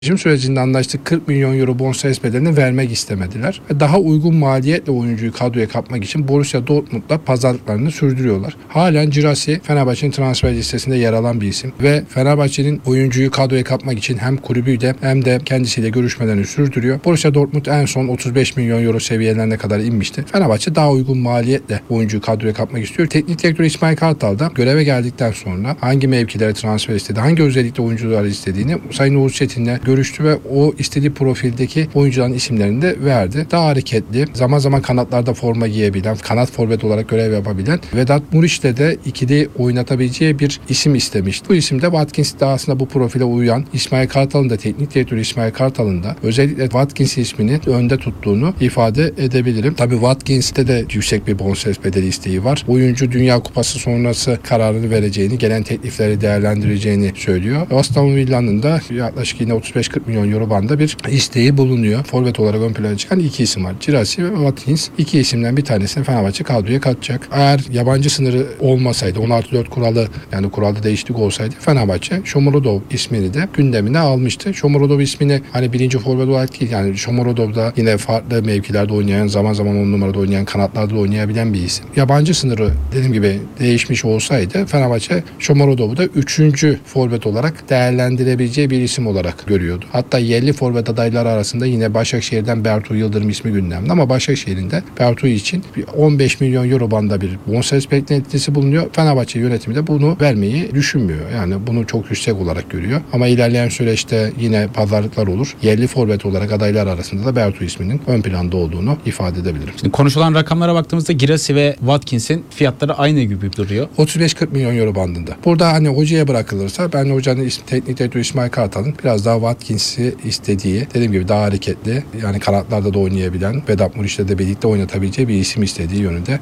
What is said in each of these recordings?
Seçim sürecinde anlaştık 40 milyon euro bonservis bedelini vermek istemediler. Ve daha uygun maliyetle oyuncuyu kadroya katmak için Borussia Dortmund'la pazarlıklarını sürdürüyorlar. Halen Girassi Fenerbahçe'nin transfer listesinde yer alan bir isim. Ve Fenerbahçe'nin oyuncuyu kadroya katmak için hem kulübüyle hem de kendisiyle görüşmelerini sürdürüyor. Borussia Dortmund en son 35 milyon euro seviyelerine kadar inmişti. Fenerbahçe daha uygun maliyetle oyuncuyu kadroya katmak istiyor. Teknik direktör İsmail Kartal da göreve geldikten sonra hangi mevkilere transfer istedi, hangi özellikle oyuncuları istediğini Sayın Oğuz Çetin'le görüştü ve o istediği profildeki oyuncuların isimlerini de verdi. Daha hareketli, zaman zaman kanatlarda forma giyebilen, kanat forvet olarak görev yapabilen Vedat Muriç'le de ikili oynatabileceği bir isim istemişti. Bu isim de Watkins de aslında bu profile uyan. İsmail Kartal'ın da teknik direktör İsmail Kartal'ın da özellikle Watkins ismini önde tuttuğunu ifade edebilirim. Tabii Watkins'te de yüksek bir bonservis bedeli isteği var. Oyuncu Dünya Kupası sonrası kararını vereceğini, gelen teklifleri değerlendireceğini söylüyor. Aston Villa'nın da yaklaşık yine 35-40 milyon euro bandında bir isteği bulunuyor. Forvet olarak ön plana çıkan iki isim var. Girassi ve Watkins. İki isimden bir tanesini Fenerbahçe kadroya katacak. Eğer yabancı sınırı olmasaydı, 16-4 kuralı, yani kuralda değişiklik olsaydı Fenerbahçe Shomurodov ismini de gündemine almıştı. Shomurodov ismini hani birinci forvet olarak değil, yani Shomurodov da yine farklı mevkilerde oynayan, zaman zaman 10 numarada oynayan, kanatlarda oynayabilen bir isim. Yabancı sınırı dediğim gibi değişmiş olsaydı Fenerbahçe Shomurodov'u da 3. forvet olarak değerlendirebileceği bir isim olarak görüyordu. Hatta yerli forvet adayları arasında yine Başakşehir'den Bertu Yıldırım ismi gündemde ama Başakşehir'in de Bertu için 15 milyon euro bandında bir bonservis beklentisi bulunuyor. Fenerbahçe yönetimi de bunu vermeyi düşünmüyor. Yani bunu çok yüksek olarak görüyor. Ama ilerleyen süreçte yine pazarlıklar olur. Yerli forvet olarak adaylar arasında da Bertu isminin ön planda olduğunu ifade edebilirim. Şimdi konuşulan rakamlara baktığımızda Girassi ve Watkins'in fiyatları aynı gibi duruyor. 35-40 milyon euro bandında. Burada hani hocaya bırakılırsa ben hocanın teknik direktörü İsmail Kartal'ın biraz daha Watkins'i istediği, dediğim gibi daha hareketli, yani kanatlarda da oynayabilen, Vedat Muriç'le de birlikte oynatabileceği bir isim istediği yönünde.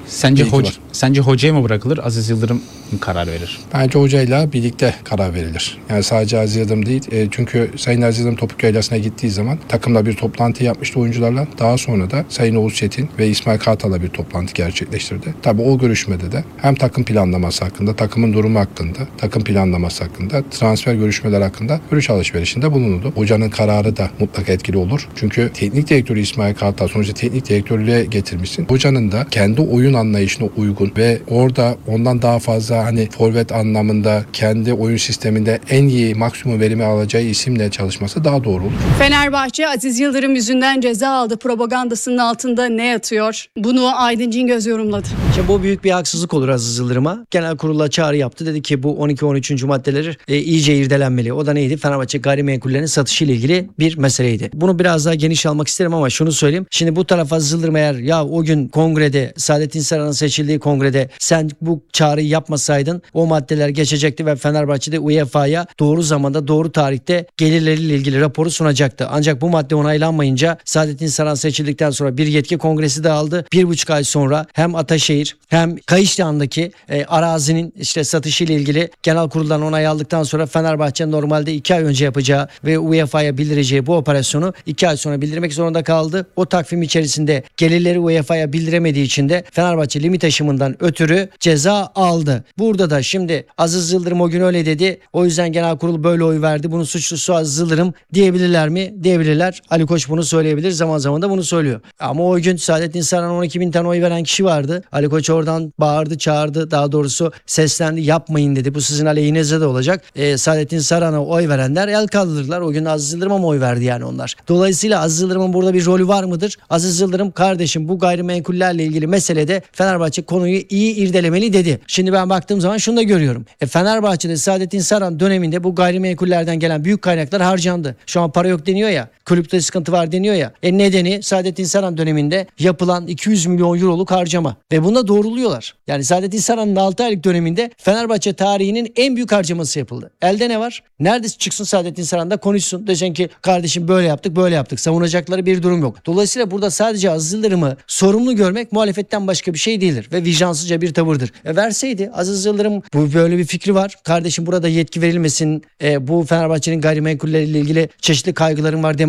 Sence hocaya mı bırakılır, Aziz Yıldırım mı karar verir? Bence hocayla birlikte karar verilir. Yani sadece Aziz Yıldırım değil. Çünkü Sayın Aziz Yıldırım Topuk Yaylası'na gittiği zaman takımla bir toplantı yapmıştı oyuncularla. Daha sonra da Sayın Oğuz Çetin ve İsmail Kartal'la bir toplantı gerçekleştirdi. Tabii o görüşmede de hem takım planlaması hakkında, takımın durumu hakkında, takım planlaması hakkında, transfer görüşmeler hakkında görüş alışverişinde bulunuldu. Hocanın kararı da mutlaka etkili olur. Çünkü teknik direktörü İsmail Kartal sonuçta teknik direktörlüğe getirmişsin. Hocanın da kendi oyun anlayışına uygun ve orada ondan daha fazla hani forvet anlamında kendi oyun sisteminde en iyi maksimum verimi alacağı isimle çalışması daha doğru olur. Fenerbahçe Aziz Yıldırım yüzünden ceza aldı propagandasının altında ne yatıyor? Bunu Aydın Cingöz yorumladı. İşte bu büyük bir haksızlık olur Aziz Yıldırım'a. Genel kurula çağrı yaptı. Dedi ki bu 12-13. maddeleri iyice irdelenmeli. O da neydi? Fenerbahçe gayrimenkullerinin satışı ile ilgili bir meseleydi. Bunu biraz daha geniş almak isterim ama şunu söyleyeyim. Şimdi bu tarafa Aziz Yıldırım eğer ya o gün kongrede, Saadettin Saran'ın seçildiği kongrede sen bu çağrıyı yapmasaydın o maddeler geçecekti ve Fenerbahçe'de UEFA'ya doğru zamanda doğru tarihte gelirleriyle ilgili raporu sunacaktı. Ancak bu madde onaylanmayınca Saadettin Saran seçildikten sonra bir yetki kongresi de aldı. 1,5 ay sonra hem Ataşehir hem Kayışlıhan'daki arazinin işte satışı ile ilgili genel kuruldan onay aldıktan sonra Fenerbahçe normalde 2 ay önce yapacağı ve UEFA'ya bildireceği bu operasyonu 2 ay sonra bildirmek zorunda kaldı. O takvim içerisinde gelirleri UEFA'ya bildiremediği için de Fenerbahçe limit aşımından ötürü ceza aldı. Burada da şimdi Aziz Yıldırım o gün öyle dedi. O yüzden genel kurul böyle oy verdi. Bunun suçlusu Aziz Yıldırım diyebilirler mi? Diyebilirler. Ali Koç bunu söyleyebilir. Zaman zaman da bunu söylüyor. Ama o gün Saadettin Saran 12 bin tane oy veren kişi vardı. Ali Koç oradan bağırdı, çağırdı. Daha doğrusu seslendi. Yapmayın dedi. Bu sizin aleyhinize de olacak. Saadettin Saran'a oy verenler el kaldırdılar. O gün Aziz Yıldırım'a mı oy verdi yani onlar? Dolayısıyla Aziz Yıldırım'ın burada bir rolü var mıdır? Aziz Yıldırım kardeşim bu gayrimenkullerle ilgili meselede Fenerbahçe konuyu iyi irdelemeli dedi. Şimdi ben baktığım zaman şunu da görüyorum. Fenerbahçe'de Saadettin Saran döneminde bu gayrimenkullerden gelen büyük kaynaklar harcandı. Şu an para yok deniyor ya. Kulüpte sıkıntı var deniyor ya. Nedeni Saadettin Saran döneminde yapılan 200 milyon euroluk harcama. Ve bunu da doğruluyorlar. Yani Saadettin Saran'ın 6 aylık döneminde Fenerbahçe tarihinin en büyük harcaması yapıldı. Elde ne var? Nerede çıksın Saadettin Saran da konuşsun. Diyeceksin ki kardeşim böyle yaptık böyle yaptık. Savunacakları bir durum yok. Dolayısıyla burada sadece Aziz Yıldırım'ı sorumlu görmek muhalefetten başka bir şey değildir. Ve vicdansızca bir tavırdır. Verseydi Aziz Yıldırım bu böyle bir fikri var. Kardeşim burada yetki verilmesin. Bu Fenerbahçe'nin gayrimenkulleriyle ilgili çeşitli kaygılarım var demek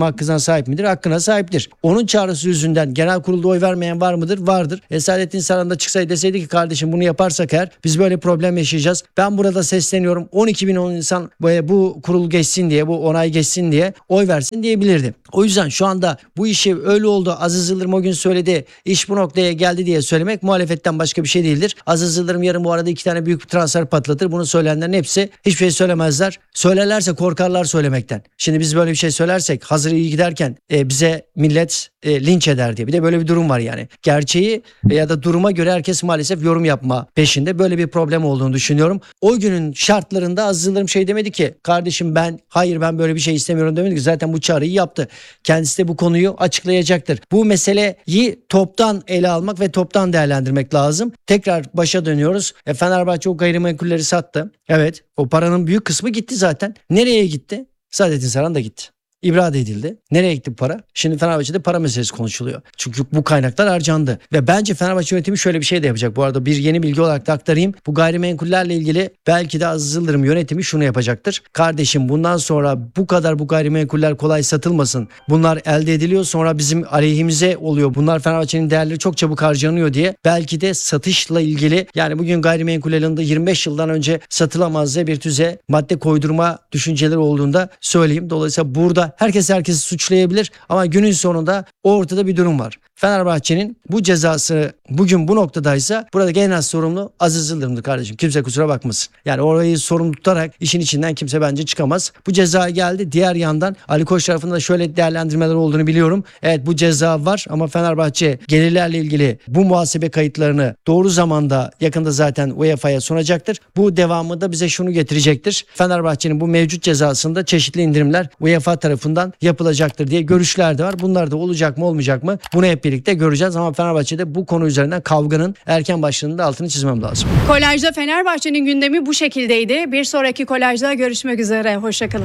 hakkına sahip midir? Hakkına sahiptir. Onun çağrısı yüzünden genel kurulda oy vermeyen var mıdır? Vardır. Saadettin Saran da çıksaydı deseydi ki kardeşim bunu yaparsak eğer biz böyle problem yaşayacağız. Ben burada sesleniyorum. 12 bin insan bu kurul geçsin diye, bu onay geçsin diye oy versin diyebilirdi. O yüzden şu anda bu işi öyle oldu. Aziz Yıldırım o gün söyledi. İş bu noktaya geldi diye söylemek muhalefetten başka bir şey değildir. Aziz Yıldırım yarın bu arada 2 tane büyük bir transfer patlatır. Bunu söyleyenlerin hepsi hiçbir şey söylemezler. Söylerlerse korkarlar söylemekten. Şimdi biz böyle bir şey söylersek hazır iyi giderken bize millet linç eder diye. Bir de böyle bir durum var yani. Gerçeği ya da duruma göre herkes maalesef yorum yapma peşinde. Böyle bir problem olduğunu düşünüyorum. O günün şartlarında Aziz Yıldırım şey demedi ki kardeşim hayır ben böyle bir şey istemiyorum demedi ki zaten bu çağrıyı yaptı. Kendisi de bu konuyu açıklayacaktır. Bu meseleyi toptan ele almak ve toptan değerlendirmek lazım. Tekrar başa dönüyoruz. Fenerbahçe o gayrimenkulleri sattı. Evet, o paranın büyük kısmı gitti zaten. Nereye gitti? Saadettin Saran da gitti. İbrade edildi. Nereye gitti bu para? Şimdi Fenerbahçe'de para meselesi konuşuluyor. Çünkü bu kaynaklar harcandı. Ve bence Fenerbahçe yönetimi şöyle bir şey de yapacak. Bu arada bir yeni bilgi olarak da aktarayım. Bu gayrimenkullerle ilgili belki de Aziz Yıldırım yönetimi şunu yapacaktır. Kardeşim bundan sonra bu gayrimenkuller kolay satılmasın. Bunlar elde ediliyor sonra bizim aleyhimize oluyor. Bunlar Fenerbahçe'nin değerleri çok çabuk harcanıyor diye. Belki de satışla ilgili yani bugün gayrimenkul alanında 25 yıldan önce satılamaz diye bir tüze madde koydurma düşünceleri olduğunda söyleyeyim. Dolayısıyla burada herkes herkesi suçlayabilir ama günün sonunda ortada bir durum var. Fenerbahçe'nin bu cezası bugün bu noktadaysa burada genel sorumlu Aziz Yıldırım'dır kardeşim. Kimse kusura bakmasın. Yani orayı sorumlu tutarak işin içinden kimse bence çıkamaz. Bu ceza geldi. Diğer yandan Ali Koç tarafında da şöyle değerlendirmeler olduğunu biliyorum. Evet bu ceza var ama Fenerbahçe gelirlerle ilgili bu muhasebe kayıtlarını doğru zamanda yakında zaten UEFA'ya sunacaktır. Bu devamı da bize şunu getirecektir. Fenerbahçe'nin bu mevcut cezasında çeşitli indirimler UEFA tarafından yapılacaktır diye görüşler de var. Bunlar da olacak mı olmayacak mı? Bunu hep birlikte göreceğiz ama Fenerbahçe'de bu konu üzerinden kavganın erken başladığının da altını çizmem lazım. Kolajda Fenerbahçe'nin gündemi bu şekildeydi. Bir sonraki kolajda görüşmek üzere. Hoşçakalın.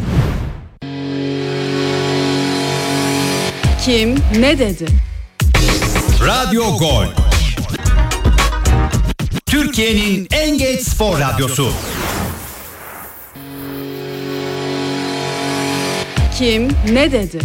Kim ne dedi? Radyo Gol. Türkiye'nin en geç spor radyosu. Kim ne dedi?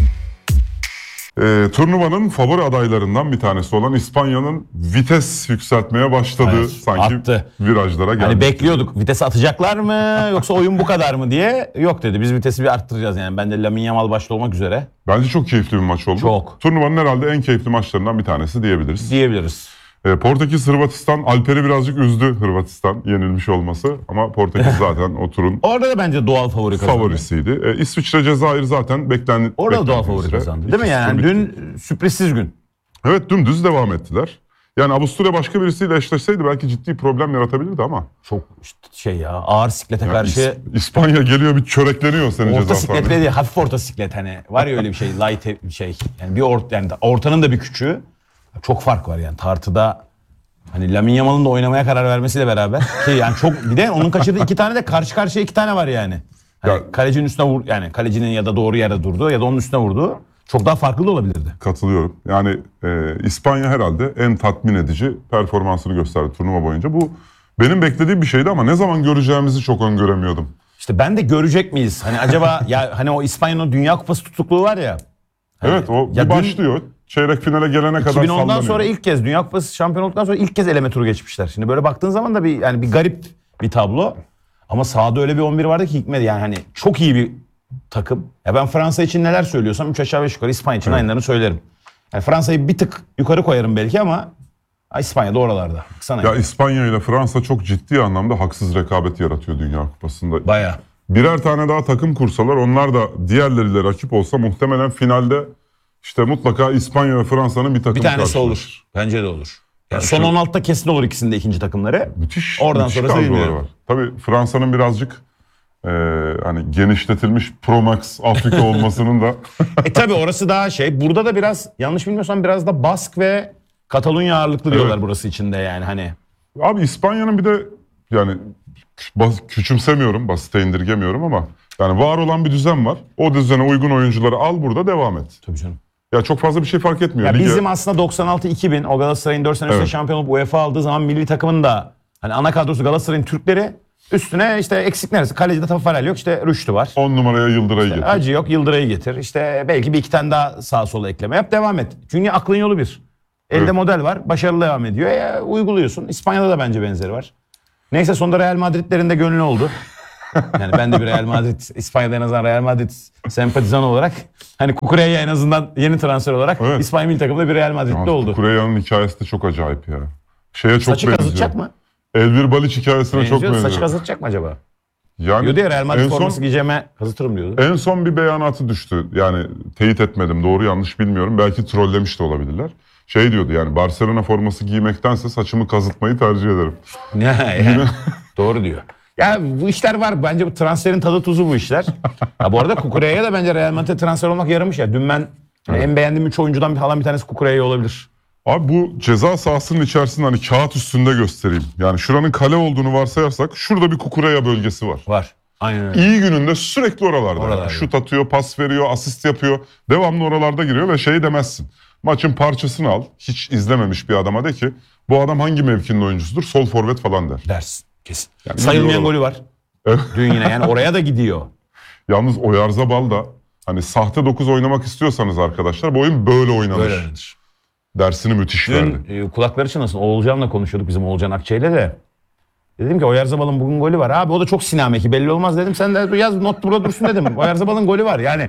Turnuvanın favori adaylarından bir tanesi olan İspanya'nın vites yükseltmeye başladığı Evet, sanki attı. virajlara geldi. Hani bekliyorduk vitesi atacaklar mı yoksa oyun bu kadar mı diye. Yok dedi, biz vitesi bir arttıracağız yani. Ben de Lamine Yamal başta olmak üzere Bence çok keyifli bir maç oldu. Çok. Turnuvanın herhalde en keyifli maçlarından bir tanesi diyebiliriz. diyebiliriz. Portekiz Hırvatistan, Alper'i birazcık üzdü Hırvatistan yenilmiş olması ama Portekiz zaten o turun Orada da bence doğal favori kazandı. favorisiydi. İsviçre Cezayir zaten Orada da doğal favori kazandı. Değil mi yani? Dün sürprizsiz gün. Evet, dümdüz devam ettiler. Yani Avusturya başka birisiyle eşleşseydi belki ciddi problem yaratabilirdi ama. Çok işte ya ağır siklete Yani karşı İspanya geliyor bir çörekleniyor senin orta ceza siklet sahanda. değil, hafif orta siklet hani. Var ya öyle bir şey, light bir şey. Yani bir yani ortanın da bir küçüğü. Çok fark var yani tartıda. Hani Lamine Yamal'ın da oynamaya karar vermesiyle beraber ki yani çok, bir de onun kaçırdığı 2 tane de karşı karşıya 2 tane var yani. Hani Ya- kalecinin üstüne yani kalecinin ya da doğru yerde durdu ya da onun üstüne vurdu. Çok daha farklı da olabilirdi. Katılıyorum. Yani İspanya herhalde en tatmin edici performansını gösterdi turnuva boyunca. Bu benim beklediğim bir şeydi ama ne zaman göreceğimizi çok öngöremiyordum. İşte ben de görecek miyiz? Hani acaba ya hani o İspanya'nın Dünya Kupası tutukluğu var ya. Evet, o ya bir dün- başlıyor. Çeyrek finale gelene kadar 2010'dan sallanıyor. sonra ilk kez Dünya Kupası şampiyon olduktan sonra ilk kez eleme turu geçmişler. Şimdi böyle baktığın zaman da bir garip bir tablo. Ama sahada öyle bir 11 vardı ki hikmet, yani hani çok iyi bir takım. Ya ben Fransa için neler söylüyorsam 3 aşağı 5 yukarı İspanya için aynılarını söylerim. Yani Fransa'yı bir tık yukarı koyarım belki ama İspanya da oralarda. Baksana Ya İspanya ile Fransa çok ciddi anlamda haksız rekabet yaratıyor Dünya Kupası'nda. bayağı. Birer tane daha takım kursalar, onlar da diğerleriyle rakip olsa muhtemelen finalde işte mutlaka İspanya ve Fransa'nın bir takım Bir tanesi karşılaşır. olur. Bence de olur. Yani son şu- 16'da kesin olur ikisinin de ikinci takımları. Müthiş. Oradan müthiş sonrası kadroları bilmiyorum. var. Tabii Fransa'nın birazcık hani genişletilmiş Pro Max Afrika olmasının da Tabii orası daha şey. Burada da biraz yanlış bilmiyorsam biraz da Bask ve Katalunya ağırlıklı diyorlar Evet. burası içinde yani hani. abi İspanya'nın bir de yani küçümsemiyorum, basite indirgemiyorum ama yani var olan bir düzen var. O düzene uygun oyuncuları al, burada devam et. Tabii canım. Ya çok fazla bir şey fark etmiyor. Ya Lige- bizim aslında 96-2000 o Galatasaray'ın 4 sene üstte Evet. şampiyon olup UEFA aldığı zaman milli takımın da hani ana kadrosu Galatasaray'ın Türkleri, Üstüne işte eksik neresi? Kalecide Tafarel yok, işte Rüştü var. 10 numaraya Yıldıray'ı getir. Acı yok, Yıldıray'ı getir. İşte belki bir iki tane daha sağa sola ekleme yap, devam et. Çünkü aklın yolu bir. Elde Evet. model var, başarılı devam ediyor. Uyguluyorsun. İspanya'da da bence benzeri var. Neyse sonunda Real Madrid'lerin de gönlü oldu. Yani ben de bir Real Madrid, İspanya'da en azından Real Madrid sempatizanı olarak, hani Kukureya en azından yeni transfer olarak Evet. İspanya milli takımda bir Real Madrid'li oldu. Kureya'nın hikayesi de çok acayip ya. Şeye çok Saçı benziyor. kazıtacak mı? Elvir Baliç hikayesine çok Benziyor. benziyor. Saçı kazıtacak mı acaba? Yani Diyordu ya, Real Madrid en son- forması giyeceğime kazıtırım diyordu. En son bir beyanatı düştü. Yani teyit etmedim. Doğru yanlış bilmiyorum. Belki trollemiş de olabilirler. Şey diyordu yani, Barcelona forması giymektense saçımı kazıtmayı tercih ederim. Yani, doğru diyor. Ya bu işler var. Bence bu transferin tadı tuzu bu işler. Ya bu arada Kukureya'ya da bence Real Madrid'e transfer olmak yaramış ya. Dün ben en beğendiğim 3 oyuncudan bir tanesi Kukureya olabilir. Abi bu ceza sahasının içerisinde hani kağıt üstünde göstereyim. Yani şuranın kale olduğunu varsayarsak şurada bir Kukureya bölgesi var. Var. Aynen öyle. İyi gününde sürekli oralarda. Oralarda. Yani şut atıyor, pas veriyor, asist yapıyor. Devamlı oralarda giriyor ve şey demezsin. Maçın parçasını al. Hiç izlememiş bir adama de ki bu adam hangi mevkinin oyuncusudur? Sol forvet falan der. Dersin. Kesin. Yani Sayılmayan oralar. golü var. Evet. Dün yine yani oraya da gidiyor. Yalnız Oyarzabal da hani sahte 9 oynamak istiyorsanız arkadaşlar bu oyun böyle oynanır. Böyle oynadır. Dersini müthiş verdi. Dün kulakları çınlasın. Oğulcan'la konuşuyorduk, bizim Oğulcan Akçay'la de. Dedim ki Oyarzabal'ın bugün golü var. Abi o da çok sinameki, belli olmaz dedim. Sen de yaz, not burada dursun dedim. Oyarzabal'ın golü var. Yani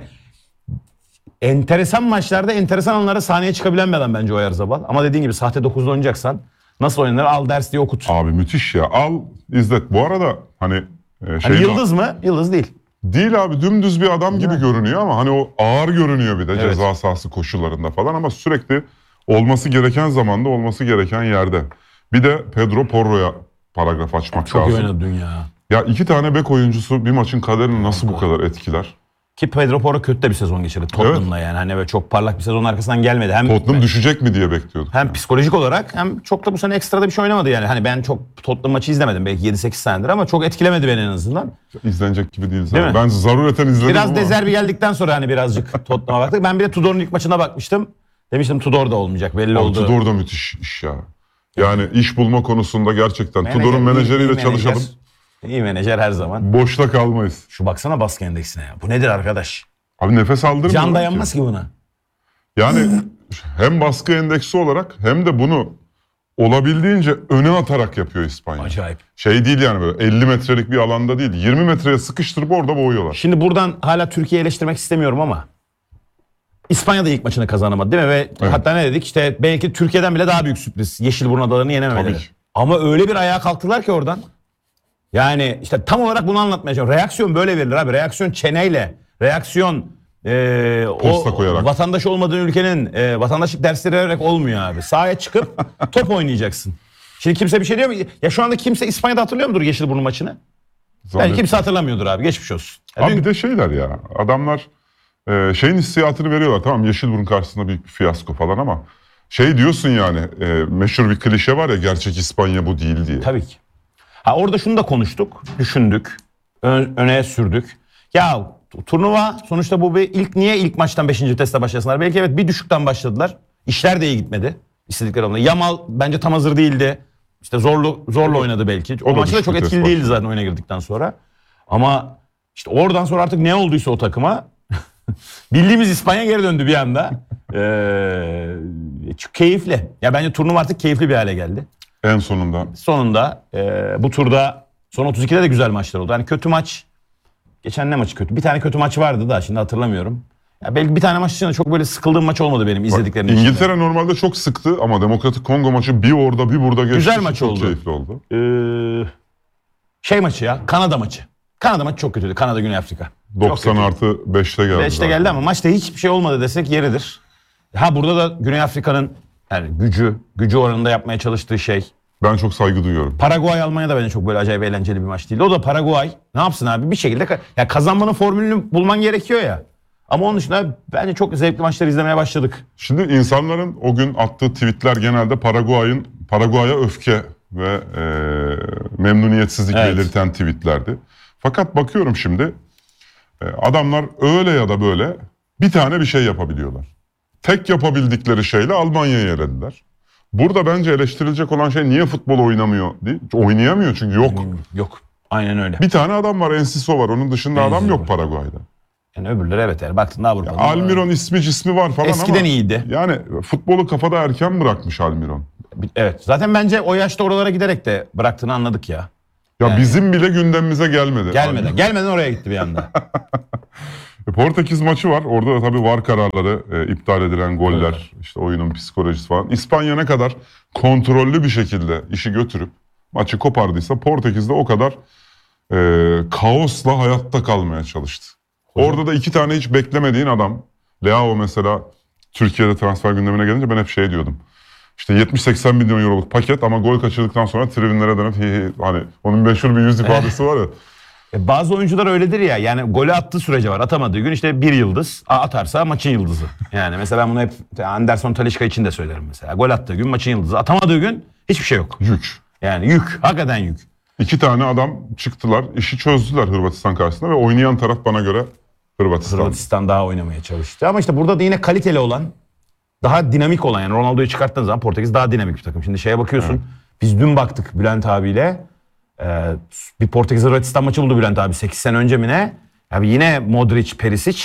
enteresan maçlarda enteresan anlara sahneye çıkabilen bir adam bence Oyarzabal. Ama dediğin gibi sahte 9'da oynayacaksan nasıl oynanır, al ders diye okut. Abi müthiş ya. Al izlet. Bu arada hani Hani yıldız mı? Yıldız değil. değil abi, dümdüz bir adam gibi görünüyor ama hani o ağır görünüyor bir de Evet. ceza sahası koşullarında falan ama sürekli olması gereken zamanda olması gereken yerde. Bir de Pedro Porro'ya paragraf açmak Çok iyi lazım. oynadı dün ya. Ya iki tane bek oyuncusu bir maçın kaderini nasıl bu kadar etkiler? Ki Pedro Porro kötü de bir sezon geçirdi Tottenham'la yani. Hani böyle çok parlak bir sezon arkasından gelmedi. Hem Tottenham düşecek mi diye bekliyorduk. hem psikolojik olarak hem çok da bu sene ekstra da bir şey oynamadı yani. Hani ben çok Tottenham maçı izlemedim belki 7-8 senedir ama çok etkilemedi beni en azından. İzlenecek gibi değil Değil zaten. mi? Ben zarureten izledim Biraz ama. Dezerbi geldikten sonra hani birazcık Tottenham'a baktık. Ben bir de Tudor'un ilk maçına bakmıştım. Demiştim Tudor da olmayacak, belli Abi oldu. Tudor da müthiş iş ya. Yani iş bulma konusunda gerçekten Menajer, Tudor'un iyi menajeriyle menajer. çalışalım. İyi menajer her zaman. Boşta kalmayız. Şu baksana baskı endeksine ya. Bu nedir arkadaş? Abi nefes aldırmıyor. Can ki. dayanmaz ki buna. Yani hem baskı endeksi olarak hem de bunu olabildiğince öne atarak yapıyor İspanya. Acayip. Şey değil yani, böyle 50 metrelik bir alanda değil. 20 metreye sıkıştırıp orada boğuyorlar. Şimdi buradan hala Türkiye'yi eleştirmek istemiyorum ama İspanya da ilk maçını kazanamadı değil mi? Ve Evet. hatta ne dedik? İşte belki Türkiye'den bile daha büyük sürpriz. Yeşilburun adalarını yenememeleri. Tabii ki. Ama öyle bir ayağa kalktılar ki oradan. Yani işte tam olarak bunu anlatmaya çalışıyorum. Reaksiyon böyle verilir abi. Reaksiyon çeneyle. Reaksiyon Posta koyarak. vatandaş olmadığın ülkenin vatandaşlık dersleri vererek olmuyor abi. Sahaya çıkıp top oynayacaksın. Şimdi kimse bir şey diyor mu? Ya şu anda kimse İspanya'da hatırlıyor mudur Yeşilburun maçını? Yani Zannetmiyorum. kimse hatırlamıyordur abi. Geçmiş olsun. Ya Abi dün- bir de şeyler ya. Adamlar şeyin hissiyatını veriyorlar. Tamam, Yeşilburun karşısında büyük bir fiyasko falan ama şey diyorsun yani, meşhur bir klişe var ya, gerçek İspanya bu değil diye. Tabii ki. Ha orada şunu da konuştuk, düşündük, öne sürdük. Ya turnuva sonuçta bu bir niye ilk maçtan 5. teste başlasınlar? Belki evet bir düşükten başladılar. İşler de iyi gitmedi. İstedikleri olmadı. Yamal bence tam hazır değildi. İşte zorla oynadı belki. O da maçta da düşük çok vites etkili başladı. değildi zaten oyuna girdikten sonra. Ama işte oradan sonra artık ne olduysa o takıma bildiğimiz İspanya geri döndü bir anda. Çok keyifli. Ya bence turnuva artık keyifli bir hale geldi. En sonunda. Sonunda bu turda son 32'de de güzel maçlar oldu. Hani kötü maç, geçen ne maçı kötü? Bir tane kötü maç vardı da şimdi hatırlamıyorum. Ya belki bir tane maç için de çok böyle sıkıldığım maç olmadı benim izlediklerim içinde. İngiltere normalde çok sıktı ama Demokratik Kongo maçı bir orada bir burada geçti. Güzel maç çok oldu. keyifli oldu. Şey maçı ya, Kanada maçı. Kanada maçı çok kötüydü. Kanada Güney Afrika. 90 artı 5'te geldi. 5'te zaten. geldi ama maçta hiçbir şey olmadı desek yeridir. Ha burada da Güney Afrika'nın yani gücü oranında yapmaya çalıştığı şey. Ben çok saygı duyuyorum. Paraguay Almanya da bence çok böyle acayip eğlenceli bir maç değildi. O da Paraguay. Ne yapsın abi? Bir şekilde ya kazanmanın formülünü bulman gerekiyor ya. Ama onun dışında bence çok zevkli maçları izlemeye başladık. Şimdi insanların o gün attığı tweetler genelde Paraguay'a öfke ve memnuniyetsizlik Evet. belirten tweetlerdi. Fakat bakıyorum şimdi adamlar öyle ya da böyle bir tane bir şey yapabiliyorlar. Tek yapabildikleri şeyle Almanya'yı elediler. Burada bence eleştirilecek olan şey niye futbol oynamıyor değil. Oynayamıyor çünkü yok. Yok. Aynen öyle. Bir tane adam var, Enciso var. Onun dışında adam yok Paraguay'da. Yani öbürleri evet yani baktığında Avrupa'da. Almiron ismi cismi var falan Eskiden ama iyiydi. yani futbolu kafada erken bırakmış Almiron. Evet. Zaten bence o yaşta oralara giderek de bıraktığını anladık ya. Ya Yani. bizim bile gündemimize gelmedi. Gelmeden oraya gitti bir anda. Portekiz maçı var. Orada da tabii VAR kararları, iptal edilen goller, işte oyunun psikolojisi falan. İspanya ne kadar kontrollü bir şekilde işi götürüp maçı kopardıysa Portekiz de o kadar kaosla hayatta kalmaya çalıştı. Orada da iki tane hiç beklemediğin adam. Leao mesela Türkiye'de transfer gündemine gelince ben hep şey diyordum. İşte 70-80 milyon euroluk paket ama gol kaçırdıktan sonra tribünlere dönüp hani onun meşhur bir yüz ifadesi var ya. Bazı oyuncular öyledir ya. Yani golü attığı sürece var. Atamadığı gün işte bir yıldız. Atarsa maçın yıldızı. Yani mesela ben bunu hep Anderson Talisca için de söylerim mesela. Gol attığı gün maçın yıldızı. Atamadığı gün hiçbir şey yok. Yük. Yani yük. Hakikaten yük. İki tane adam çıktılar, işi çözdüler Hırvatistan karşısında ve oynayan taraf bana göre Hırvatistan. Hırvatistan daha oynamaya çalıştı. Ama işte burada da yine kaliteli olan, daha dinamik olan, yani Ronaldo'yu çıkarttığın zaman Portekiz daha dinamik bir takım. Şimdi şeye bakıyorsun. Evet. Biz dün baktık Bülent abiyle. Bir Portekiz Hırvatistan maçı buldu Bülent abi 8 sene önce mi ne? Abi yine Modric, Perisic.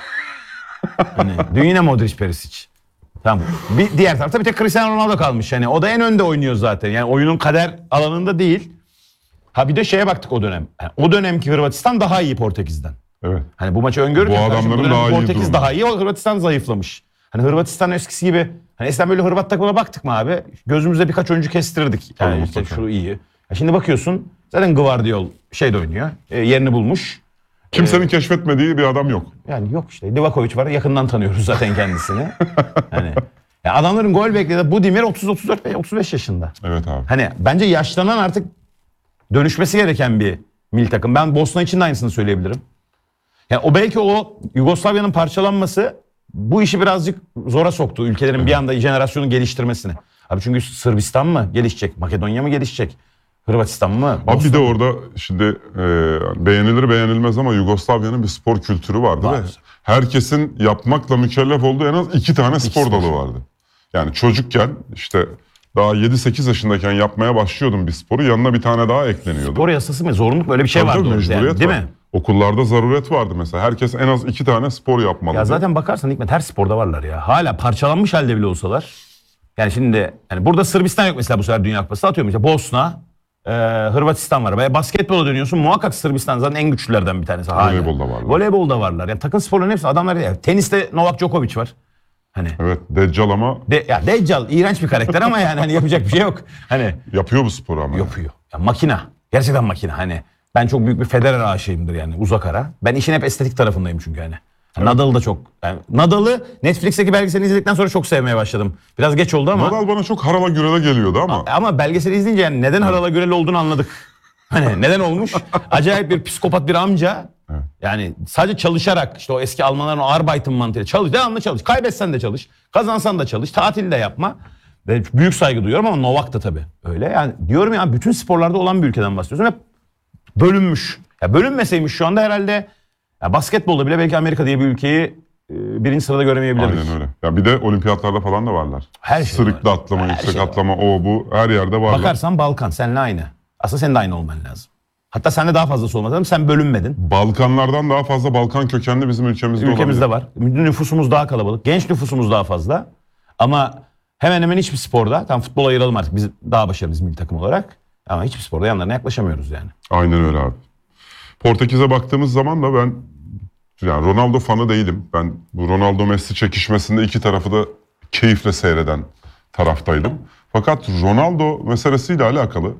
Hani dün yine Modric, Perisic. Tamam. Bir diğer tarafta bir tek Cristiano Ronaldo kalmış. Yani o da en önde oynuyor zaten. Yani oyunun kader alanında değil. Ha bir de şeye baktık o dönem. Yani o dönemki Hırvatistan daha iyi Portekiz'den. Evet. Hani bu maçı öngörürken bu adamların daha iyi Portekiz durumu. daha iyi, o Hırvatistan zayıflamış. Hani Hırvatistan eskisi gibi. Hani eskiden böyle Hırvat takımına baktık mı abi? Gözümüzde birkaç oyuncu kestirirdik. Yani Tabii, işte mutlaka. şu iyi. Ya şimdi bakıyorsun zaten Gvardiol şeyde oynuyor. Yerini bulmuş. Kimsenin keşfetmediği bir adam yok. Yani yok işte. Livakovic var. Yakından tanıyoruz zaten kendisini. Hani ya adamların gol beklediği Budimir 30 34 ve 35 yaşında. Evet abi. Hani bence yaşlanan artık dönüşmesi gereken bir milli takım. Ben Bosna için de aynısını söyleyebilirim. Yani o belki o Yugoslavya'nın parçalanması bu işi birazcık zora soktu ülkelerin bir anda jenerasyonu geliştirmesini. Abi çünkü Sırbistan mı gelişecek, Makedonya mı gelişecek, Hırvatistan mı? Abi bir de orada şimdi beğenilir beğenilmez ama Yugoslavya'nın bir spor kültürü vardı Var. ve herkesin yapmakla mükellef olduğu en az 2 tane spor dalı vardı. Yani çocukken işte daha 7-8 yaşındayken yapmaya başlıyordum bir sporu, yanına bir tane daha ekleniyordu. Spor yasası mı? Zorunluluk mu? Öyle bir şey Tabii vardı tabii, orada yani, mecburiyet değil var. mi? Okullarda zaruret vardı mesela. Herkes en az 2 tane spor yapmalıydı. Ya zaten bakarsan Hikmet her sporda varlar ya. Hala parçalanmış halde bile olsalar. Yani şimdi yani burada Sırbistan yok mesela bu sefer Dünya Kupası. Atıyorum işte Bosna, Hırvatistan var. Ve basketbola dönüyorsun muhakkak Sırbistan zaten en güçlülerden bir tanesi. Hala. Voleybolda varlar. Voleybolda varlar. Yani takım sporların hepsi adamlar. Yani teniste Novak Djokovic var. Hani Evet, Deccal ama ya Deccal iğrenç bir karakter ama yani hani yapacak bir şey yok. Hani yapıyor bu sporu ama. yapıyor. Ya makina. Gerçekten makina. Hani ben çok büyük bir Federer aşığıyımdır yani uzak ara. Ben işin hep estetik tarafındayım çünkü hani. Evet. Nadal'ı da çok. Yani Nadal'ı Netflix'teki belgeselini izledikten sonra çok sevmeye başladım. Biraz geç oldu ama. Nadal bana çok harala gürele geliyordu ama. Ama belgeseli izleyince yani neden harala güreli olduğunu anladık. Hani neden olmuş? Acayip bir psikopat bir amca. Evet. Yani sadece çalışarak işte o eski Almanların o Arbeiten mantığıyla çalış. Devamlı çalış. Kaybetsen de çalış. Kazansan da çalış. Tatil de yapma. Ve büyük saygı duyuyorum ama Novak da tabii öyle. Yani diyorum ya bütün sporlarda olan bir ülkeden bahsediyorsun. Hep bölünmüş. Ya bölünmeseymiş şu anda herhalde ya basketbolda bile belki Amerika diye bir ülkeyi birinci sırada göremeyebilirdik. Aynen öyle. Ya bir de olimpiyatlarda falan da varlar. Her şey Sırıkla var. atlama, Her yüksek şey var. atlama, o bu her yerde varlar. Bakarsan Balkan seninle aynı. Aslında senin de aynı olman lazım. Hatta sende daha fazlası olmaz lazım. Sen bölünmedin. Balkanlardan daha fazla Balkan kökenli bizim ülkemizde Ülkemizde olabilir. var. Nüfusumuz daha kalabalık. Genç nüfusumuz daha fazla. Ama hemen hemen hiçbir sporda, tam futbola ayıralım artık biz daha başarılıyız milli takım olarak. Ama hiçbir sporda yanlarına yaklaşamıyoruz yani. Aynen öyle abi. Portekiz'e baktığımız zaman da ben yani Ronaldo fanı değilim. Ben bu Ronaldo Messi çekişmesinde iki tarafı da keyifle seyreden taraftaydım. Fakat Ronaldo meselesiyle alakalı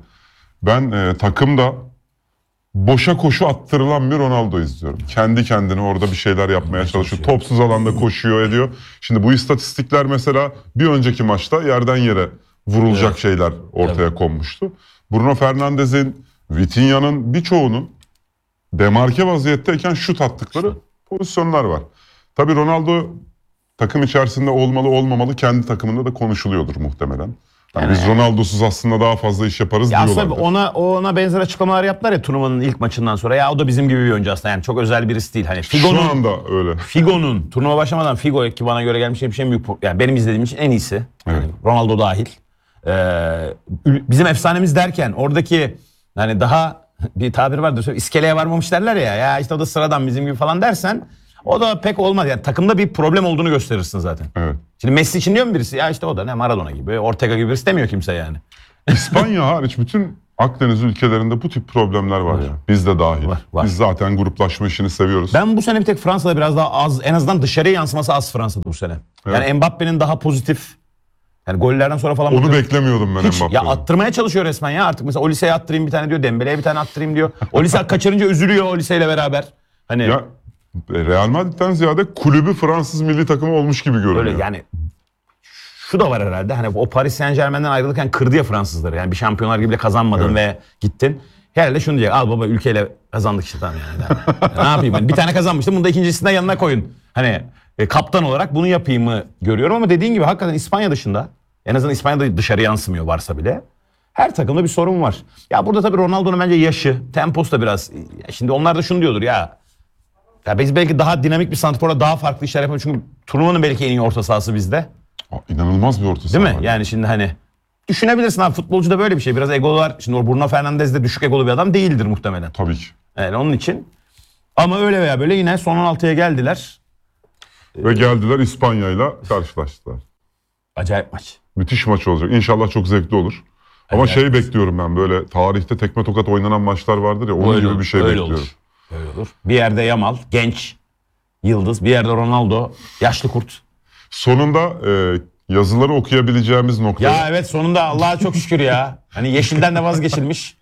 ben takımda boşa koşu attırılan bir Ronaldo izliyorum. Kendi kendine orada bir şeyler yapmaya çalışıyor. Topsuz alanda koşuyor ediyor. Şimdi bu istatistikler mesela bir önceki maçta yerden yere vurulacak şeyler ortaya konmuştu. Bruno Fernandes'in, Vitinha'nın birçoğunun demarke vaziyetteyken şut attıkları pozisyonlar var. Tabii Ronaldo takım içerisinde olmalı olmamalı kendi takımında da konuşuluyordur muhtemelen. Yani biz Ronaldo'suz aslında daha fazla iş yaparız Ya diyorlar. aslında ona benzer açıklamalar yaptılar ya turnuvanın ilk maçından sonra. Ya o da bizim gibi bir oyuncu aslında yani çok özel birisi değil. Hani Şu anda öyle. Figo'nun turnuva başlamadan Figo ki bana göre gelmiş en büyük yani benim izlediğim için en iyisi. Evet. Yani Ronaldo dahil. Bizim efsanemiz derken oradaki yani daha bir tabir vardır. İskeleye varmamış derler ya. Ya işte o da sıradan bizim gibi falan dersen o da pek olmaz. Yani takımda bir problem olduğunu gösterirsin zaten. Evet. Şimdi Messi için diyor mu birisi? Ya işte o da ne Maradona gibi, Ortega gibi birisi demiyor kimse yani. İspanya hariç bütün Akdeniz ülkelerinde bu tip problemler var ya. Biz de dahil. Var. Biz zaten gruplaşma işini seviyoruz. Ben bu sene bir tek Fransa'da biraz daha az, en azından dışarıya yansıması az Fransa'da bu sene. Yani Mbappe'nin daha pozitif, yani gollerden sonra falan. Onu beklemiyordum ben hiç, ya Mbappe'den. attırmaya çalışıyor resmen ya artık. Mesela Olise'ye attırayım bir tane diyor, Dembele'ye bir tane attırayım diyor. Olise kaçırınca üzülüyor Olise'yle beraber. Hani Ya Real Madrid'den ziyade kulübü Fransız milli takımı olmuş gibi görünüyor. öyle yani. Şu da var herhalde. Hani o Paris Saint-Germain'den ayrılırken kırdı ya Fransızları. Yani bir şampiyonlar gibi de kazanmadın ve gittin. Herhalde şunu diyecek. Al baba ülkeyle kazandık işte tamam yani. Ne yapayım ben? Bir tane kazanmıştım. Bunu da ikincisinde yanına koyun. Hani kaptan olarak bunu yapayım mı görüyorum ama dediğin gibi hakikaten İspanya dışında, en azından İspanya'da dışarı yansımıyor varsa bile, her takımda bir sorun var. Ya burada tabii Ronaldo'nun bence yaşı, temposu da biraz. Şimdi onlar da şunu diyordur ya biz belki daha dinamik bir santrforla daha farklı işler yapalım. Çünkü turnuvanın belki en iyi orta sahası bizde. İnanılmaz bir orta saha. Değil mi? var. Yani şimdi hani düşünebilirsin abi, futbolcu da böyle bir şey. Biraz egolar. Şimdi o Bruno Fernandes de düşük egolu bir adam değildir muhtemelen. Tabii ki. Yani onun için. Ama öyle veya böyle yine son 16'ya geldiler. Ve geldiler İspanya'yla karşılaştılar. Acayip maç. Müthiş maç olacak. İnşallah çok zevkli olur. Ama Evet. bekliyorum ben, böyle tarihte tekme tokat oynanan maçlar vardır ya, onun gibi bir şey öyle bekliyorum. olur. Öyle olur. Bir yerde Yamal, genç, yıldız. Bir yerde Ronaldo, yaşlı kurt. Sonunda yazıları okuyabileceğimiz nokta. Ya evet, sonunda Allah'a çok şükür ya. Hani yeşilden de vazgeçilmiş.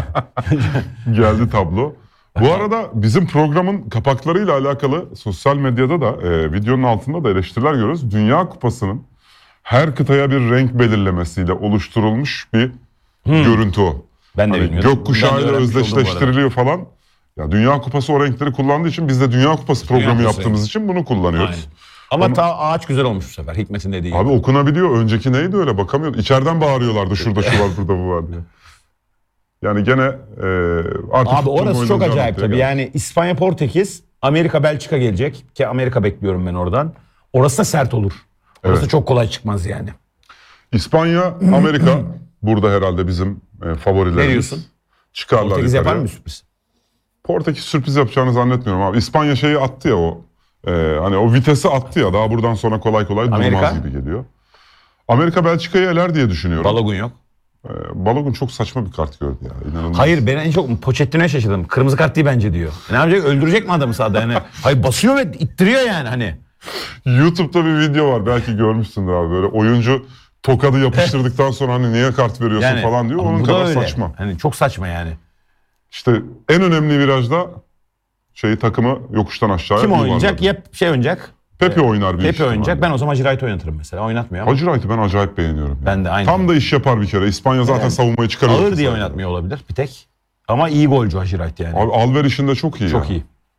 Geldi tablo. Bu arada bizim programın kapaklarıyla alakalı sosyal medyada da videonun altında da eleştiriler görüyoruz. Dünya Kupası'nın her kıtaya bir renk belirlemesiyle oluşturulmuş bir görüntü o. Ben de Hani bilmiyorum. Ben gökkuşağıyla de öğrenmiş oldum bu özdeşleştiriliyor falan. Ya Dünya Kupası o renkleri kullandığı için biz de Dünya Kupası programı Kupası yaptığımız için bunu kullanıyoruz. Aynen. Ama ta ağaç güzel olmuş bu sefer. Hikmet'in dediği gibi. Abi okunabiliyor. Önceki neydi öyle, bakamıyordum. İçeriden bağırıyorlardı şurada şu var burada bu var diye. Yani gene artık Abi futbolun orası çok oynanacağı acayip noktaya tabii. geldi. Yani İspanya, Portekiz, Amerika, Belçika gelecek. Ki Amerika bekliyorum ben oradan. Orası da sert olur. Orası Evet. çok kolay çıkmaz yani. İspanya, Amerika burada herhalde bizim favorilerimiz. Ne diyorsun? Çıkarlar Portekiz yukarıya. yapar mı sürpriz? Portekiz sürpriz yapacağını zannetmiyorum abi. İspanya şeyi attı ya o. Hani o vitesi attı ya, daha buradan sonra kolay kolay Amerika? durmaz gibi geliyor. Amerika Belçika'yı eler diye düşünüyorum. Balogun yok. Balogun çok saçma bir kart gördü ya. İnanılmaz. Hayır, ben en çok Pochettino'ya şaşırdım. Kırmızı kart değil bence diyor. Ne yapacak? Öldürecek mi adamı sahada yani? Hayır, basıyor ve ittiriyor yani hani. YouTube'da bir video var, belki görmüşsündür abi, böyle oyuncu tokadı yapıştırdıktan sonra hani niye kart veriyorsun Yani falan diyor. ama Onun bu da kadar öyle. saçma. Hani çok saçma yani. İşte en önemli virajda takımı yokuştan aşağıya Kim yuvarladı. oynayacak? Ya oynayacak. Pepe oynar bir Pepe ihtimalle. oynayacak. Ben o zaman Giroud oynatırım mesela. Oynatmıyor ama. Hacı Wright'ı ben acayip beğeniyorum. Ben de aynı. Tam da iş yapar bir kere. İspanya zaten Evet. savunmayı çıkarıyor. Ağır diye oynatmıyor olabilir bir tek. Ama iyi golcü Giroud yani. Abi Alver işinde çok iyi. Çok ya. iyi.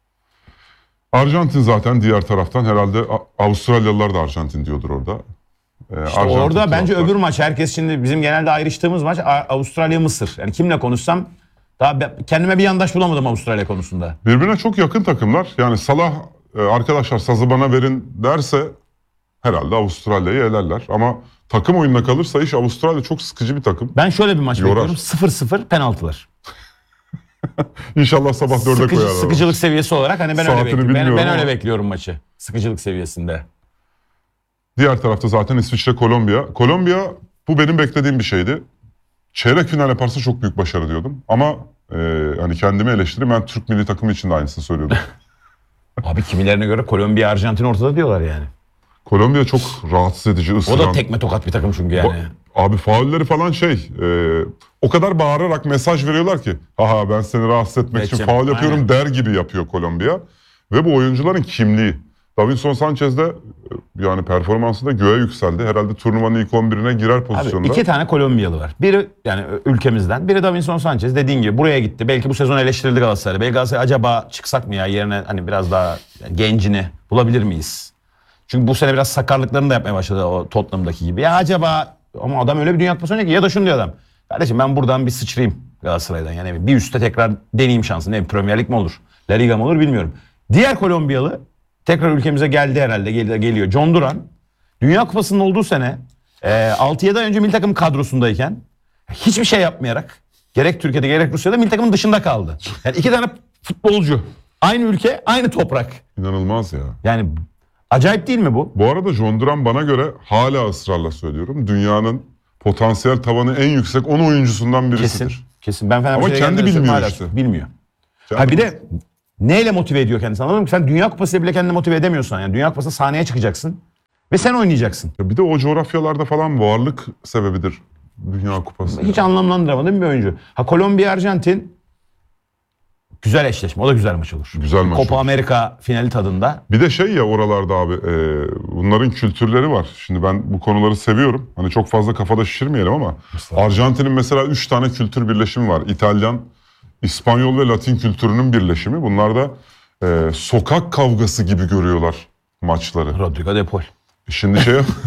Arjantin zaten diğer taraftan herhalde Avustralyalılar da Arjantin diyordur orada. İşte orada bence öbür maç, herkes şimdi bizim genelde ayrıştığımız maç Avustralya-Mısır. Yani kimle konuşsam daha kendime bir yandaş bulamadım Avustralya konusunda. Birbirine çok yakın takımlar. Yani Salah arkadaşlar sazı bana verin derse herhalde Avustralya'yı elerler. Ama takım oyununa kalırsa iş, Avustralya çok sıkıcı bir takım. Ben şöyle bir maç Yorar. bekliyorum. 0-0 penaltılar. İnşallah sabah 4'e koyarlar. Sıkıcılık seviyesi olarak hani ben öyle Saatini bekliyorum. Ben bilmiyorum öyle ama. bekliyorum maçı. Sıkıcılık seviyesinde. Diğer tarafta zaten İsviçre, Kolombiya. Kolombiya, bu benim beklediğim bir şeydi. Çeyrek final yaparsa çok büyük başarı diyordum. Ama hani kendimi eleştireyim, ben Türk milli takımı için de aynısını söylüyordum. Abi kimilerine göre Kolombiya, Arjantin ortada diyorlar yani. Kolombiya çok rahatsız edici, O ısıran. da tekme tokat bir takım çünkü yani. Abi faulleri falan o kadar bağırarak mesaj veriyorlar ki, aha ben seni rahatsız etmek için Geçeceğim. faul yapıyorum Aynen. der gibi yapıyor Kolombiya. Ve bu oyuncuların kimliği. Davinson Sanchez de yani performansı da göğe yükseldi. Herhalde turnuvanın ilk 11'ine girer Abi pozisyonda. 2 tane Kolombiyalı var. Biri yani ülkemizden, biri Davinson Sanchez, dediğin gibi buraya gitti. Belki bu sezon eleştirildi Galatasaray. Belki Galatasaray acaba çıksak mı ya yerine, hani biraz daha gencini bulabilir miyiz? Çünkü bu sene biraz sakarlıklarını da yapmaya başladı o Tottenham'daki gibi. Ya acaba, ama adam öyle bir Dünya Kupası oynuyor ki, ya da şunu diyor adam. Kardeşim ben buradan bir sıçrayım Galatasaray'dan. Yani bir üstte tekrar deneyeyim şansını. Ne Premier Lig mi olur? La Liga mı olur bilmiyorum. Diğer Kolombiyalı tekrar ülkemize geldi herhalde. Geliyor. John Duran. Dünya Kupası'nın olduğu sene 6-7 ay önce milli takım kadrosundayken hiçbir şey yapmayarak gerek Türkiye'de gerek Rusya'da milli takımın dışında kaldı. Yani 2 tane futbolcu. Aynı ülke, aynı toprak. İnanılmaz ya. Yani acayip değil mi bu? Bu arada John Duran bana göre, hala ısrarla söylüyorum, dünyanın potansiyel tavanı en yüksek 10 oyuncusundan birisidir. Kesin. Kesin. Ben Fenerbahçe'ye Ama kendi geldiğimde bilmiyor hala işte. bilmiyor. Kendi Ha bir de neyle motive ediyor kendisi, anladın mı? Sen Dünya Kupası'yla bile kendini motive edemiyorsan, yani Dünya Kupası'nda sahneye çıkacaksın ve sen oynayacaksın. Ya bir de o coğrafyalarda falan varlık sebebidir Dünya Kupası. Hiç anlamlandıramadığım bir oyuncu. Ha Kolombiya, Arjantin güzel eşleşme. O da güzel maç olur. Güzel maç Copa olur. Amerika finali tadında. Bir de şey ya, oralarda abi bunların kültürleri var. Şimdi ben bu konuları seviyorum. Hani çok fazla kafada şişirmeyelim ama Arjantin'in mesela 3 tane kültür birleşimi var. İtalyan, İspanyol ve Latin kültürünün birleşimi. Bunlar da sokak kavgası gibi görüyorlar maçları. Rodrigo de Paul. Şimdi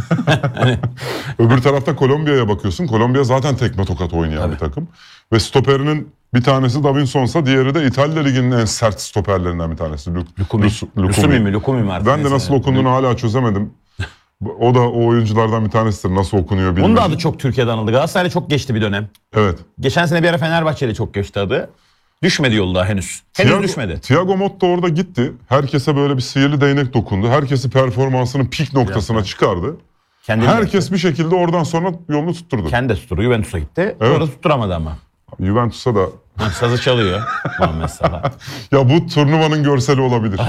öbür tarafta Kolombiya'ya bakıyorsun. Kolombiya zaten tekme tokat oynayan bir takım. Ve stoperinin bir tanesi Davinson'sa diğeri de İtalya Ligi'nin en sert stoperlerinden bir tanesi. Lukumi mi artık? Ben de nasıl okunduğunu hala çözemedim. O da o oyunculardan bir tanesidir. Nasıl okunuyor bilmiyorum. Onun da adı çok Türkiye'de anıldı. Galatasaray'la çok geçti bir dönem. Evet. Geçen sene bir ara Fenerbahçe'yle çok geçti adı. Düşmedi yolda henüz. Henüz düşmedi. Thiago Motta orada gitti. Herkese böyle bir sihirli değnek dokundu. Herkesi performansının pik noktasına çıkardı. Herkes bir şekilde oradan sonra yolunu tutturdu. Kendi de tutturdu. Juventus'a gitti. Evet. Orada tutturamadı ama. Juventus'a da... Sazı çalıyor Muhammed Salah. Ya bu turnuvanın görseli olabilir.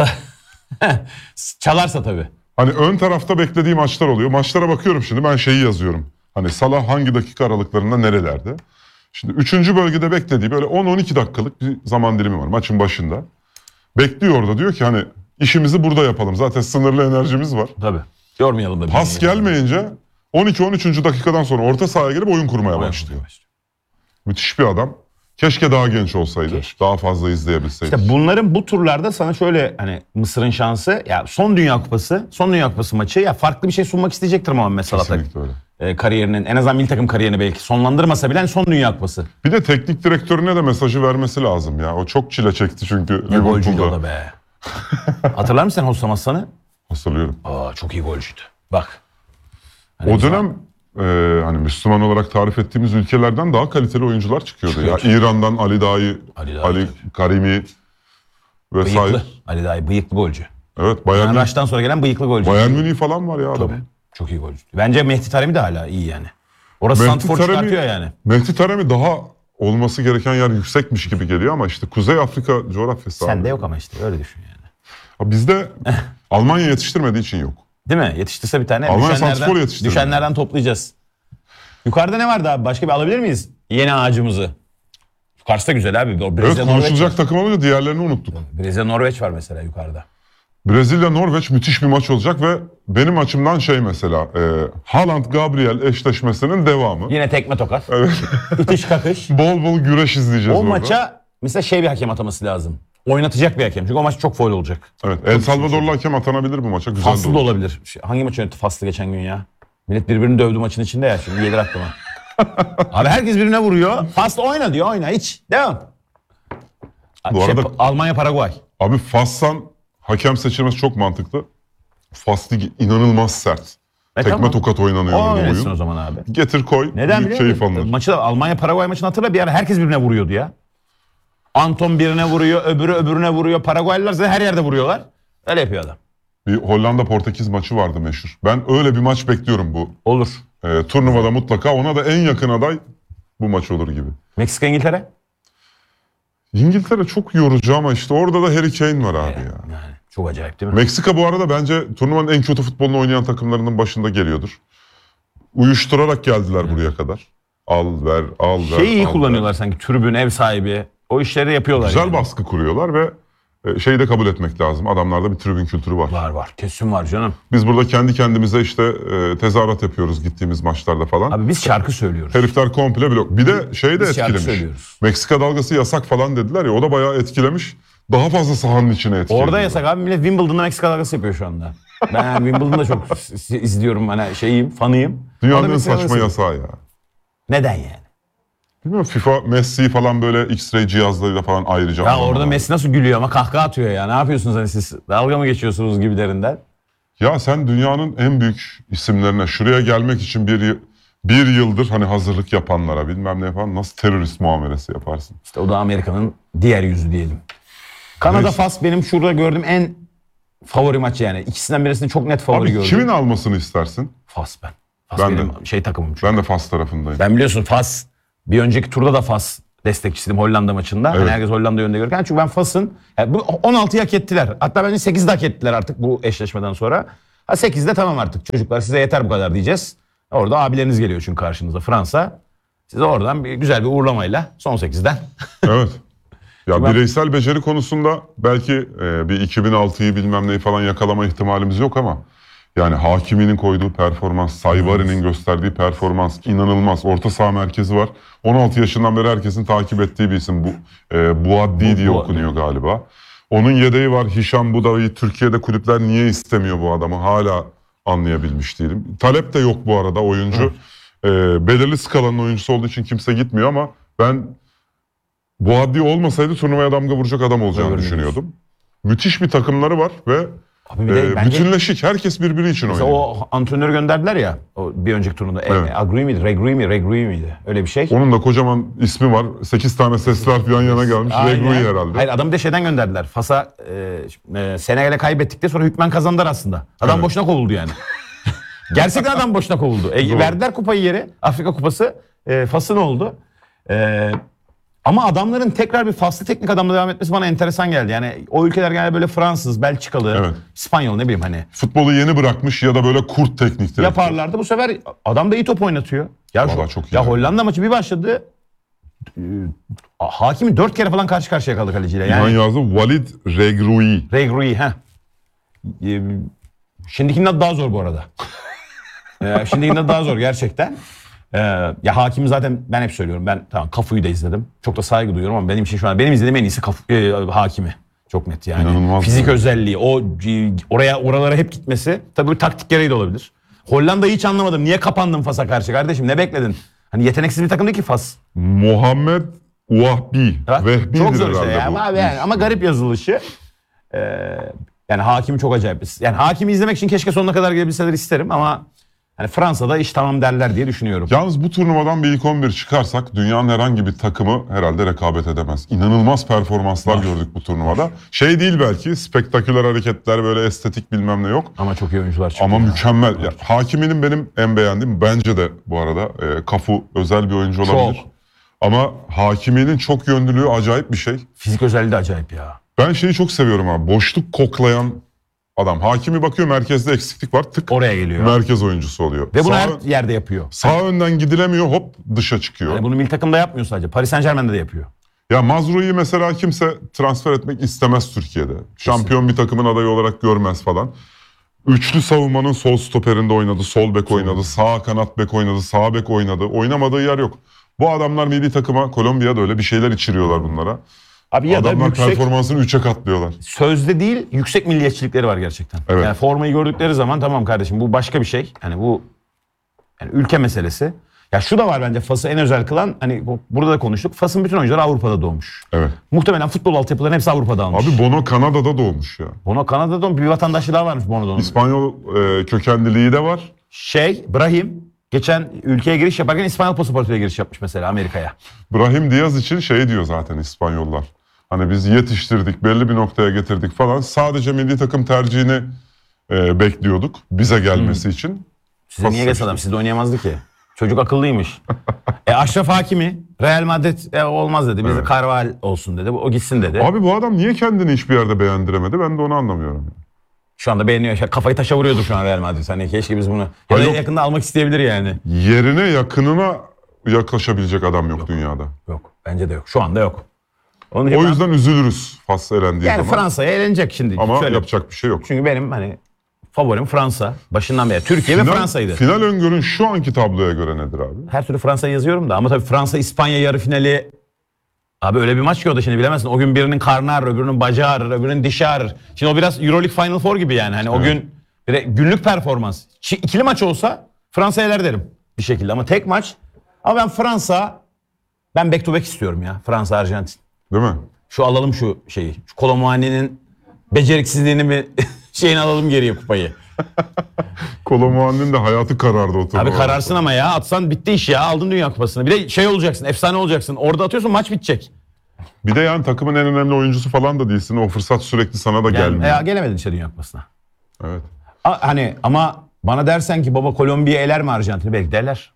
Çalarsa tabii. Hani ön tarafta beklediğim maçlar oluyor. Maçlara bakıyorum şimdi, ben şeyi yazıyorum. Hani Salah hangi dakika aralıklarında nerelerde? Şimdi 3. bölgede beklediği böyle 10-12 dakikalık bir zaman dilimi var maçın başında. Bekliyor orada, diyor ki hani işimizi burada yapalım. Zaten sınırlı enerjimiz var. Tabii. Yormayalım da. Pas gelmeyince 12-13. dakikadan sonra orta sahaya gelip oyun kurmaya başlıyor. Müthiş bir adam. Keşke daha genç olsaydı. Keşke. Daha fazla izleyebilseydik. İşte bunların bu turlarda sana şöyle, hani Mısır'ın şansı ya, son Dünya Kupası maçı ya, farklı bir şey sunmak isteyecektir Muhammed Salah. Kesinlikle öyle. Kariyerinin, en azından milli takım kariyerini belki sonlandırmasa bile hani son Dünya Kupası. Bir de teknik direktörüne de mesajı vermesi lazım ya. O çok çile çekti çünkü. Ne golcüydü o Liverpool'da. da be. Hatırlar mısın Hossam Aslan'ı? Hatırlıyorum. Aa, çok iyi golcüydü. Bak. O dönem hani Müslüman olarak tarif ettiğimiz ülkelerden daha kaliteli oyuncular çıkıyordu ya. İran'dan Ali Dahi, Ali Karimi vesaire. Bıyıklı. Ali Dahi bıyıklı golcü. Evet, Bayern Raş'tan sonra gelen bıyıklı golcü. Bayern Münih falan var ya adam. Tabii. Çok iyi golcü. Bence Mehdi Taremi de hala iyi yani. Orası santrfor çıkartıyor yani. Mehdi Taremi daha olması gereken yer yüksekmiş gibi geliyor ama işte Kuzey Afrika coğrafyası. Sende yok ama işte öyle düşün yani. Bizde Almanya yetiştirmediği için yok. Değil mi? Yetiştirse bir tane. Almanya santrfor yetiştirdi. Düşenlerden toplayacağız. Yukarıda ne vardı abi? Başka bir alabilir miyiz? Yeni ağacımızı. Yukarısı da güzel abi. Evet, Brezilya, konuşulacak takım olunca diğerlerini unuttuk. Brezilya, Norveç var mesela yukarıda. Brezilya-Norveç müthiş bir maç olacak ve benim açımdan mesela Haaland-Gabriel eşleşmesinin devamı. Yine tekme tokat. Evet. İtiş kakış. Bol bol güreş izleyeceğiz O orada. maça mesela bir hakem ataması lazım. Oynatacak bir hakem. Çünkü o maç çok faul olacak. Evet, El Salvadorlu hakem atanabilir bu maça. Güzel Faslı da olabilir. Hangi maç yönetti Faslı geçen gün ya? Millet birbirini dövdü maçın içinde ya. Şimdi gelir aklıma. Abi herkes birbirine vuruyor. Faslı oyna diyor. Oyna hiç. Devam. Bu arada Almanya, Paraguay. abi Fas'tan hakem seçilmesi çok mantıklı. Fas ligi inanılmaz sert. Tekme tamam. tokat oynanıyor O orada oynasın oyun. o zaman abi. Getir koy. Neden büyük biliyor keyif musun? alınır. Maçı da Almanya Paraguay maçını hatırla, bir ara herkes birbirine vuruyordu ya. Anton birine vuruyor, öbürü öbürüne vuruyor. Paraguaylılar zaten her yerde vuruyorlar. Öyle yapıyor adam. Bir Hollanda-Portekiz maçı vardı meşhur. Ben öyle bir maç bekliyorum bu. Olur. Turnuvada mutlaka ona da en yakın aday bu maç olur gibi. Meksika, İngiltere? İngiltere çok yorucu ama işte orada da Harry Kane var abi ya. Yani çok acayip değil mi? Meksika bu arada bence turnuvanın en kötü futbolunu oynayan takımlarının başında geliyordur. Uyuşturarak geldiler buraya kadar. Al ver, al ver. Şeyi iyi al kullanıyorlar sanki, tribün, ev sahibi. O işleri yapıyorlar. Güzel yani. baskı kuruyorlar ve şeyi de kabul etmek lazım. Adamlarda bir tribün kültürü var. Var. Kesin var canım. Biz burada kendi kendimize işte tezahürat yapıyoruz gittiğimiz maçlarda falan. Abi biz şarkı söylüyoruz. Herifler komple blok. Bir de şey de Biz şarkı etkilemiş. söylüyoruz. Meksika dalgası yasak falan dediler ya, o da bayağı etkilemiş. Daha fazla sahanın içine etkiledi. Orada yasak abi. Millet Wimbledon'da Meksika dalgası yapıyor şu anda. Ben yani Wimbledon'da çok izliyorum. Hani fanıyım. Dünyanın Orada en Meksika saçma dalgası. yasağı ya. Neden yani? Bilmiyorum, FIFA Messi'yi falan böyle X-ray cihazlarıyla falan ayrıca. Ya orada Messi nasıl gülüyor ama kahkaha atıyor ya. Ne yapıyorsunuz hani siz? Dalga mı geçiyorsunuz gibilerinden? Ya sen dünyanın en büyük isimlerine şuraya gelmek için bir bir yıldır hani hazırlık yapanlara bilmem ne yapan nasıl terörist muamelesi yaparsın? İşte o da Amerika'nın diğer yüzü diyelim. Kanada Neyse. Fas benim şurada gördüğüm en favori maç yani. İkisinden birisini çok net favori Abi gördüm. kimin almasını istersin? Fas ben. Fas Ben de. benim takımım çünkü. Ben de Fas tarafındayım. Ben biliyorsun Fas bir önceki turda da Fas destekçisiydim Hollanda maçında. Evet. Hani herkes Hollanda yönünde görürken. Çünkü ben Fas'ın bu 16'yı hak ettiler. Hatta bence 8'de hak ettiler artık bu eşleşmeden sonra. 8'de tamam artık çocuklar size yeter bu kadar diyeceğiz. Orada abileriniz geliyor çünkü karşınıza Fransa. Size oradan güzel bir uğurlamayla son 8'den. Evet. Ya Ben- bireysel beceri konusunda belki bir 2006'yı bilmem neyi falan yakalama ihtimalimiz yok ama yani Hakimi'nin koyduğu performans, Sayvari'nin gösterdiği performans inanılmaz. Orta saha merkezi var. 16 yaşından beri herkesin takip ettiği bir isim. Buaddi diye okunuyor galiba. Onun yedeği var. Hişam Budavi. Türkiye'de kulüpler niye istemiyor bu adamı? Hala anlayabilmiş değilim. Talep de yok bu arada oyuncu. Belirli skalanın oyuncusu olduğu için kimse gitmiyor ama ben Buaddi olmasaydı turnuvaya damga vuracak adam olacağını Öyle düşünüyordum. Müthiş bir takımları var ve Abi bir de bence bütünleşik. Herkes birbiri için mesela oynuyor. o antrenörü gönderdiler ya o bir önceki turunda. Evet. Agree miydi? Regree miydi? Öyle bir şey. Onun da kocaman ismi var. 8 tane sesli harf yan yana gelmiş. Aynen. Regrui herhalde. Hayır adamı da şeyden gönderdiler. Fas'a Senegal'e kaybettik diye sonra hükmen kazandılar aslında. Adam Evet. boşuna kovuldu yani. Gerçekten adam boşuna kovuldu. Verdiler kupayı yere. Afrika kupası. Fas'ın oldu. Ama adamların tekrar bir Faslı teknik adamla devam etmesi bana enteresan geldi. Yani o ülkeler genelde böyle Fransız, Belçikalı, Evet. İspanyol ne bileyim hani. Futbolu yeni bırakmış ya da böyle kurt teknik direktör. Yaparlardı. Bu sefer adam da iyi top oynatıyor. Ya, Vallahi çok iyi. ya Hollanda maçı bir başladı. Hakimi 4 kere falan karşı karşıya kaldı kaleciyle. İlhan Yani yazdı. Valid Regrui. Regrui ha. Şimdikinin adı daha zor bu arada. Şimdikinin adı daha zor gerçekten. Ya Hakimi zaten ben hep söylüyorum. Ben tamam Cafu'yu da izledim. Çok da saygı duyuyorum ama benim için şu an benim izlediğim en iyisi Hakimi. Çok net yani. İnanılmaz Fizik yani. özelliği, oralara hep gitmesi. Tabii taktik gereği de olabilir. Hollanda'yı hiç anlamadım. Niye kapandın Fas'a karşı kardeşim? Ne bekledin? Hani yeteneksiz bir takım değil ki Fas. Muhammed Wahbi. Ha? Vehbi'dir Çok zor işte herhalde ya. bu. Ama garip yazılışı. Yani Hakimi çok acayip. Yani Hakimi izlemek için keşke sonuna kadar gelebilseler isterim ama hani Fransa'da iş tamam derler diye düşünüyorum. Yalnız bu turnuvadan bir ilk 11 çıkarsak dünyanın herhangi bir takımı herhalde rekabet edemez. İnanılmaz performanslar gördük bu turnuvada. Şey değil belki spektaküler hareketler böyle estetik bilmem ne yok. Ama çok iyi oyuncular çıktı. Ama ya. mükemmel. Ya, Hakimi'nin benim en beğendiğim bence de bu arada Cafu özel bir oyuncu olabilir. Çok. Ama Hakimi'nin çok yönlülüğü acayip bir şey. Fizik özelliği de acayip ya. Ben şeyi çok seviyorum abi. Boşluk koklayan adam. Hakimi bakıyor merkezde eksiklik var. Tık Oraya geliyor. merkez oyuncusu oluyor. Ve bunu Sağ, her yerde yapıyor. sağ önden gidilemiyor hop dışa çıkıyor. Yani bunu milli takımda yapmıyor sadece. Paris Saint-Germain'de de yapıyor. Ya Mazroui'yi mesela kimse transfer etmek istemez Türkiye'de. Şampiyon bir takımın adayı olarak görmez falan. Üçlü savunmanın sol stoperinde oynadı, sol bek oynadı, sağ kanat bek oynadı, sağ bek oynadı. Oynamadığı yer yok. Bu adamlar milli takıma, Kolombiya'da öyle bir şeyler içiriyorlar bunlara. Abi ya da Adamlar yüksek, performansını 3'e katlıyorlar. sözde değil yüksek milliyetçilikleri var gerçekten. Evet. Yani formayı gördükleri zaman tamam kardeşim bu başka bir şey. Hani bu yani ülke meselesi. Ya şu da var bence Fas'ı en özel kılan hani burada da konuştuk. Fas'ın bütün oyuncuları Avrupa'da doğmuş. Evet. Muhtemelen futbol altyapılarının hepsi Avrupa'da almış. Abi Bono Kanada'da doğmuş ya. Bono Kanada'da doğmuş. Bir vatandaşlığı daha varmış Bono'nun. İspanyol kökenliliği de var. Brahim geçen ülkeye giriş yaparken İspanyol pasaportuyla giriş yapmış mesela Amerika'ya. Brahim Diaz için şey diyor zaten İspanyollar. Hani biz yetiştirdik, belli bir noktaya getirdik falan. Sadece milli takım tercihini bekliyorduk bize gelmesi için. Size niye gelsin adam? Sizde oynayamazdı ki. Çocuk akıllıymış. Aşraf Hakimi Real Madrid olmaz dedi. Biz Carval olsun dedi. O gitsin dedi. Abi bu adam niye kendini hiçbir yerde beğendiremedi? Ben de onu anlamıyorum. Şu anda beğeniyor. Kafayı taşa vuruyordur şu an Real Madrid. Hani keşke biz bunu ya da Yok. yakında almak isteyebilir yani. Yerine yakınına yaklaşabilecek adam yok dünyada. Yok. Bence de yok. Şu anda yok. Onun O için yüzden üzülürüz Fas elendiği yani zaman. Fransa'ya eğlenecek şimdi. Ama Şöyle, yapacak bir şey yok. çünkü benim hani favorim Fransa. Başından beri. Türkiye ve Fransa'ydı. Final öngörün şu anki tabloya göre nedir abi? Her türlü Fransa'yı yazıyorum da ama tabii Fransa-İspanya yarı finali abi öyle bir maç ki o da şimdi bilemezsin. O gün birinin karnı ağrır, öbürünün bacağı ağrır, öbürünün dişi ağrır. Şimdi o biraz Euroleague Final Four gibi yani. Hani o gün bir de günlük performans. İkili maç olsa Fransa'ya eler derim bir şekilde ama tek maç. Ama ben back to back istiyorum ya. Fransa-Arjantin. Değil mi? Şu alalım şu şeyi. Şu Kolomuani'nin beceriksizliğini mi Şeyini alalım geriye kupayı. Kolo Muani'nin de hayatı karardı o Abi turnuva. kararsın ama ya. Atsan bitti iş ya. Aldın Dünya Kupası'nı. Bir de şey olacaksın. Efsane olacaksın. Orada atıyorsun maç bitecek. Bir de yani takımın en önemli oyuncusu falan da değilsin. O fırsat sürekli sana da gelmiyor. Ya gelemedin işte Dünya Kupası'na. Evet. Hani ama bana dersen ki baba Kolombiya eler mi Arjantin'i? Belki de eler.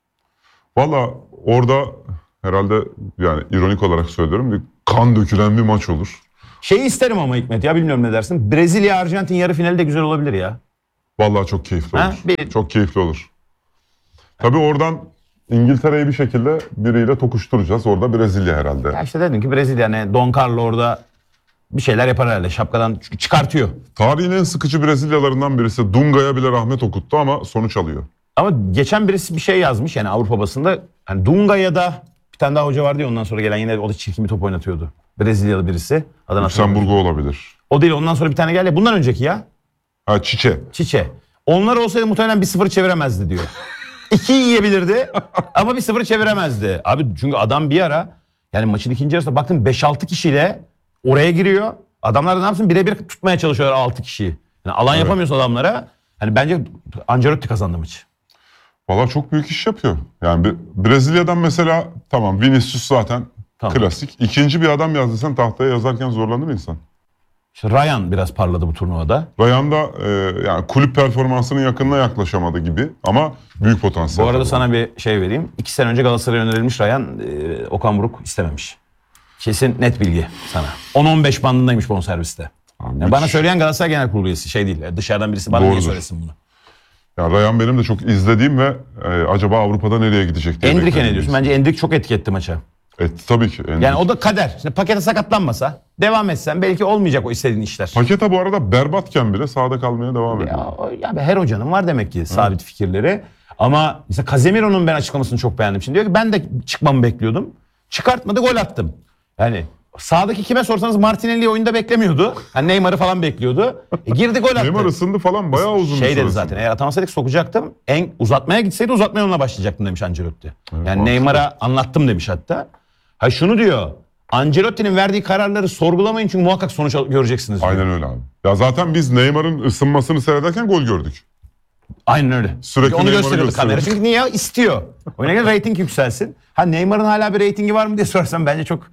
Valla orada herhalde yani ironik olarak söylüyorum bir kan dökülen bir maç olur. Şeyi isterim ama Hikmet ya bilmiyorum ne dersin. Brezilya Arjantin yarı finali de güzel olabilir ya. Vallahi çok keyifli Ha? olur. Çok keyifli olur. Tabii oradan İngiltere'yi bir şekilde biriyle tokuşturacağız. Orada Brezilya herhalde. Ya işte dedim ki Brezilya hani Don Carlo orada bir şeyler yapar herhalde. Şapkadan çıkartıyor. Tarihin en sıkıcı Brezilyalarından birisi. Dunga'ya bile rahmet okuttu ama sonuç alıyor. Ama geçen birisi bir şey yazmış yani Avrupa basında. Hani Dunga'ya da bir tane daha hoca vardı ya ondan sonra gelen yine o da çirkin bir top oynatıyordu. Brezilyalı birisi. Adını hatırlamıyorum. Lüksemburg'u olabilir. O değil ondan sonra bir tane geldi. Bundan önceki ya. Ha Çiçe. Çiçe. Onlar olsaydı muhtemelen 1-0 çeviremezdi diyor. 2'yi yiyebilirdi ama 1-0 çeviremezdi. Abi çünkü adam bir ara yani maçın ikinci yarısında baktım 5-6 kişiyle oraya giriyor. Adamlar da ne yapsın birebir tutmaya çalışıyorlar 6 kişiyi. Yani alan yapamıyorsun adamlara. Hani bence Ancelotti kazandı maçı. Valla çok büyük iş yapıyor. Yani Brezilya'dan mesela tamam Vinicius zaten Tamam. klasik. İkinci bir adam yazdıysan tahtaya yazarken zorlandı mı insan? İşte Ryan biraz parladı bu turnuvada. Ryan da yani kulüp performansının yakınına yaklaşamadı gibi ama büyük Bu potansiyel. arada sana bir şey vereyim. 2 sene önce Galatasaray'a önerilmiş Ryan. Okan Buruk istememiş. Kesin net bilgi sana. 10-15 bandındaymış bonserviste. Yani bana söyleyen Galatasaray Genel Kurulu üyesi şey değil. Dışarıdan birisi bana niye Doğrudur. söylesin bunu? Ya Ryan benim de çok izlediğim ve acaba Avrupa'da nereye gidecek diye Endrick'e ne beklediğim diyorsun? bir Bence Endrick çok etki etti maça. tabii ki. Endrick. Yani o da kader. Şimdi pakete sakatlanmasa, devam etsen belki olmayacak o istediğin işler. Paketa bu arada berbatken bile sahada kalmaya devam ediyor. Ya her hocanın var demek ki sabit fikirleri. Ama mesela Casemiro'nun ben açıklamasını çok beğendim. Şimdi diyor ki ben de çıkmamı bekliyordum. Çıkartmadı gol attım. Yani sağdaki kime sorsanız Martinelli'yi oyunda beklemiyordu. Hani Neymar'ı falan bekliyordu. Girdi gol attı. Neymar ısındı falan bayağı uzun bir Şey süre dedi zaten eğer atamasaydık sokacaktım. En uzatmaya gitseydi uzatmaya onunla başlayacaktım demiş Ancelotti. Yani mantıklı. Neymar'a anlattım demiş hatta. Ha şunu diyor. Ancelotti'nin verdiği kararları sorgulamayın çünkü muhakkak sonuç göreceksiniz diyor. Aynen öyle abi. Ya zaten biz Neymar'ın ısınmasını seyrederken gol gördük. Aynen öyle. Sürekli Onu Neymar'ı gösteriyordu kamera. gösteriyordu. Çünkü niye? İstiyor. Oyuna göre reyting yükselsin. Ha Neymar'ın hala bir reytingi var mı diye sorsam bence çok...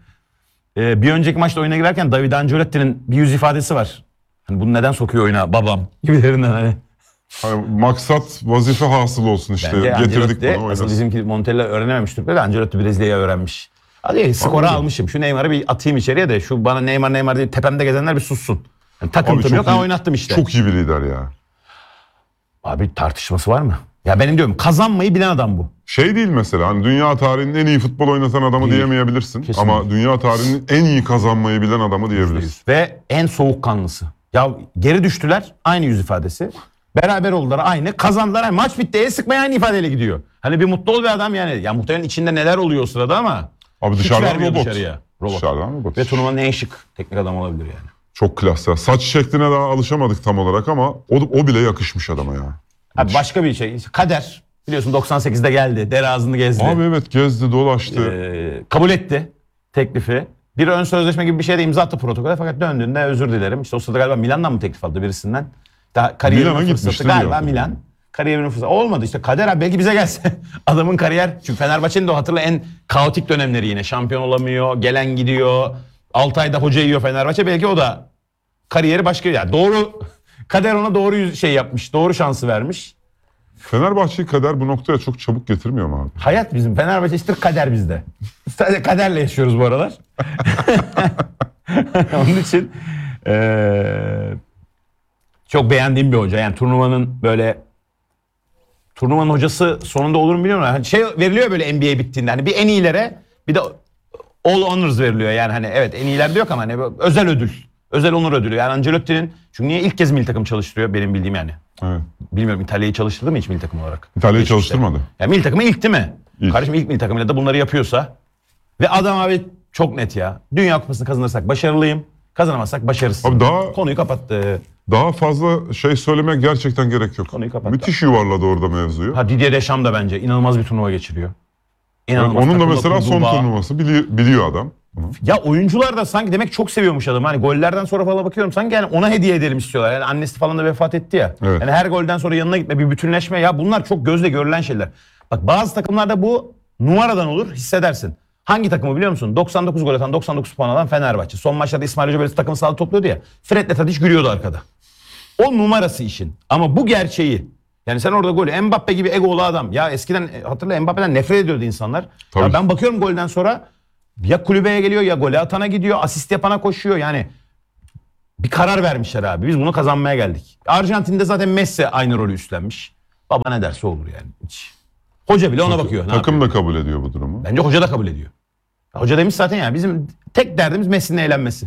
bir önceki maçta oyuna girerken David Ancelotti'nin bir yüz ifadesi var. Hani bunu neden sokuyor oyuna babam gibilerinden hani. Hani maksat vazife hasıl olsun işte. Bence Getirdik Ancelotti, bunu aslında oynasın. bizimki Montella öğrenememiş Türkler de Ancelotti Brezilya'yı öğrenmiş. Hadi skora Anladım. almışım. Şu Neymar'ı bir atayım içeriye de şu bana Neymar diye tepemde gezenler bir sussun. Yani Abi takıntım çok yok ama iyi- oynattım işte. Çok iyi bir lider ya. Abi tartışması var mı? Ya benim diyorum kazanmayı bilen adam bu. Şey değil mesela hani dünya tarihinin en iyi futbol oynatan adamı Değil. diyemeyebilirsin. Kesinlikle. Ama dünya tarihinin en iyi kazanmayı bilen adamı diyebilirsin. Ve en soğukkanlısı. Ya geri düştüler aynı yüz ifadesi. Beraber oldular aynı. Kazandılar aynı. Maç bitti. El sıkmaya aynı ifadeyle gidiyor. Hani bir mutlu ol bir adam yani. Ya muhtemelen içinde neler oluyor o sırada ama. Abi hiç dışarıdan vermiyor robot. dışarıya. Robot. Dışarıdan robot. Ve turnuvanın en şık teknik adam olabilir yani. Çok klas ya. Saç şekline daha alışamadık tam olarak ama o bile yakışmış adama ya. Abi başka bir şey. Kader. Biliyorsun 98'de geldi. Dere ağzını gezdi. Abi evet gezdi dolaştı. Kabul etti teklifi. Bir ön sözleşme gibi bir şey de imza attı protokole fakat döndüğünde özür dilerim. İşte o sırada galiba Milan'dan mı teklif aldı birisinden? Daha Milan'a kariyerinin gitmişti fırsatı galiba diyor. Milan. Kariyerinin fırsatı. Olmadı işte kader abi belki bize gelse. Adamın kariyer. Çünkü Fenerbahçe'nin de o hatırla en kaotik dönemleri yine. Şampiyon olamıyor, gelen gidiyor. 6 ayda hoca yiyor Fenerbahçe. Belki o da kariyeri başka. Yani doğru kader ona doğru şey yapmış. Doğru şansı vermiş. Fenerbahçe'yi kader bu noktaya çok çabuk getirmiyor mu abi? Hayat bizim. Fenerbahçe işte kader bizde. Sadece kaderle yaşıyoruz bu aralar. Onun için çok beğendiğim bir hoca. Yani turnuvanın hocası sonunda olur mu bilmiyorum. Hani şey veriliyor böyle NBA bittiğinde. Hani bir en iyilere bir de all honors veriliyor. Yani hani evet en iyiler de yok ama hani özel ödül. Özel onur ödülü. Yani Ancelotti'nin çünkü niye ilk kez milli takım çalıştırıyor benim bildiğim yani. Evet. Bilmiyorum İtalya'yı çalıştırdı mı hiç milli takım olarak? İtalya'yı Geçmişte. çalıştırmadı. Ya milli takımı ilk değil mi? İlk. Kardeşim ilk milli takımıyla da bunları yapıyorsa ve adam abi çok net ya. Dünya Kupası'nı kazanırsak başarılıyım. Kazanamazsak başarısız. Abi daha Konuyu kapattı. daha fazla şey söylemek gerçekten gerek yok. Konuyu kapattı. Müthiş yuvarladı orada mevzuyu. Ha Didier Deschamps da bence inanılmaz bir turnuva geçiriyor. Evet, İnanılmaz. onun da Takımla mesela kurduğu son bağ. turnuvası biliyor adam. Ya oyuncular da sanki demek çok seviyormuş adam. Hani gollerden sonra falan bakıyorum sanki yani ona hediye edelim istiyorlar. Yani annesi falan da vefat etti ya. Evet. Yani her golden sonra yanına gitme, bir bütünleşme. Ya bunlar çok gözle görülen şeyler. Bak bazı takımlarda bu numaradan olur, hissedersin. Hangi takımı biliyor musun? 99 gol atan, 99 puan alan Fenerbahçe. Son maçlarda İsmail Hoca böyle takım sağda topluyordu ya. Fred'le Tadiç gülüyordu arkada. O numarası işin. Ama bu gerçeği. Yani sen orada golü Mbappe gibi egolu adam. Ya eskiden hatırla Mbappe'den nefret ediyordu insanlar. Tabii. Ya ben bakıyorum golden sonra ya kulübeye geliyor ya gole atana gidiyor. Asist yapana koşuyor. Yani bir karar vermişler abi. Biz bunu kazanmaya geldik. Arjantin'de zaten Messi aynı rolü üstlenmiş. Baba ne derse olur yani. Hiç. Hoca bile ona bakıyor. Ne Takım yapıyor? da kabul ediyor bu durumu. Bence hoca da kabul ediyor. Hoca demiş zaten ya bizim tek derdimiz Messi'nin eğlenmesi.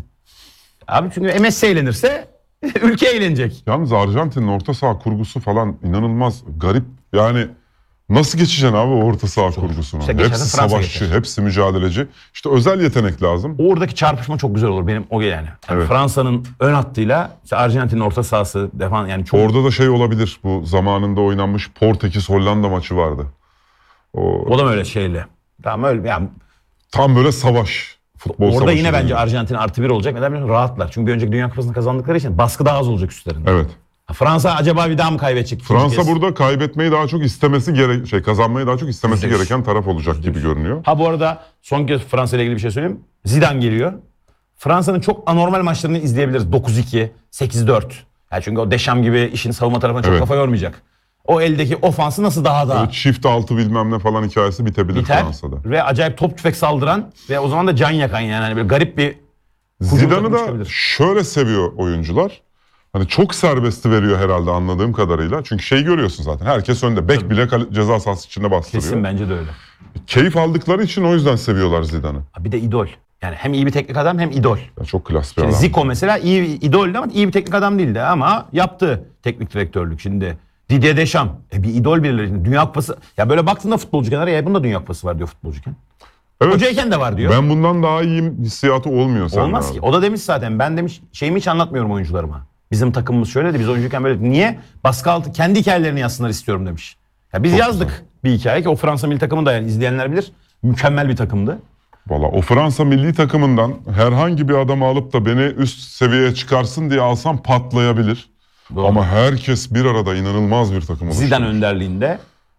Abi çünkü Messi eğlenirse ülke eğlenecek. Yalnız Arjantin'in orta saha kurgusu falan inanılmaz garip. Yani nasıl geçeceksin abi o orta saha kurgusunu? İşte Hepsi geçerse Fransa savaşçı, geçer. hepsi mücadeleci. İşte özel yetenek lazım. Oradaki çarpışma çok güzel olur benim o yani. Yani Evet. Fransa'nın ön hattıyla işte Arjantin'in orta sahası defan yani çok Orada da şey olabilir, bu zamanında oynanmış Portekiz-Hollanda maçı vardı. o da mı öyle şeyle. Tamam öyle yani Tam böyle savaş. Futbol orada savaşı yine bence gibi. Arjantin +1 olacak. Neden biliyor musun? Rahatlar. Çünkü bir önceki Dünya Kupası'nı kazandıkları için baskı daha az olacak üstlerinde. Evet. Fransa acaba bir daha mı kaybedecek? ikinci Fransa kez? burada kaybetmeyi daha çok istemesi kazanmayı daha çok istemesi %100. gereken taraf olacak gibi görünüyor. Ha bu arada son kez Fransa ile ilgili bir şey söyleyeyim. Zidane geliyor. Fransa'nın çok anormal maçlarını izleyebiliriz. 9-2, 8-4. Yani çünkü o Deschamps gibi işin savunma tarafına çok Evet. kafa yormayacak. O eldeki ofansı nasıl daha Böyle çift altı bilmem ne falan hikayesi bitebilir biter Fransa'da. ve acayip top tüfek saldıran ve o zaman da can yakan yani hani böyle garip bir hücum Zidane'ı takımı da çıkabilir. şöyle seviyor oyuncular. Hani çok serbesti veriyor herhalde anladığım kadarıyla. Çünkü şeyi görüyorsun zaten. Herkes önde. Bek bile ceza sahası içinde bastırıyor. Kesin bence de öyle. Keyif aldıkları için o yüzden seviyorlar Zidane'ı. Bir de idol. Yani hem iyi bir teknik adam hem idol. Ya çok klas bir Şimdi adam. Zico mesela iyi bir idoldü ama iyi bir teknik adam değildi ama yaptı teknik direktörlük şimdi. Didier Deschamps bir idol birileri. Şimdi Dünya Kupası ya böyle baktığında futbolcu kenara ya bunda Dünya Kupası var diyor futbolcuken. Evet. Hocayken de var diyor. Ben bundan daha iyiyim hissiyatı olmuyor sende Olmaz abi. ki. O da demiş zaten. Ben demiş şeyimi hiç anlatmıyorum oyuncularıma. Bizim takımımız şöyleydi. Biz oyuncuyken böyle. Niye? Baskı altı kendi hikayelerini yazsınlar istiyorum demiş. Ya biz Çok yazdık güzel. bir hikaye ki o Fransa milli takımı da yani izleyenler bilir. Mükemmel bir takımdı. Valla o Fransa milli takımından herhangi bir adamı alıp da beni üst seviyeye çıkarsın diye alsam patlayabilir. Doğru. Ama herkes bir arada inanılmaz bir takım oluşturmuş. Zidane önderliğinde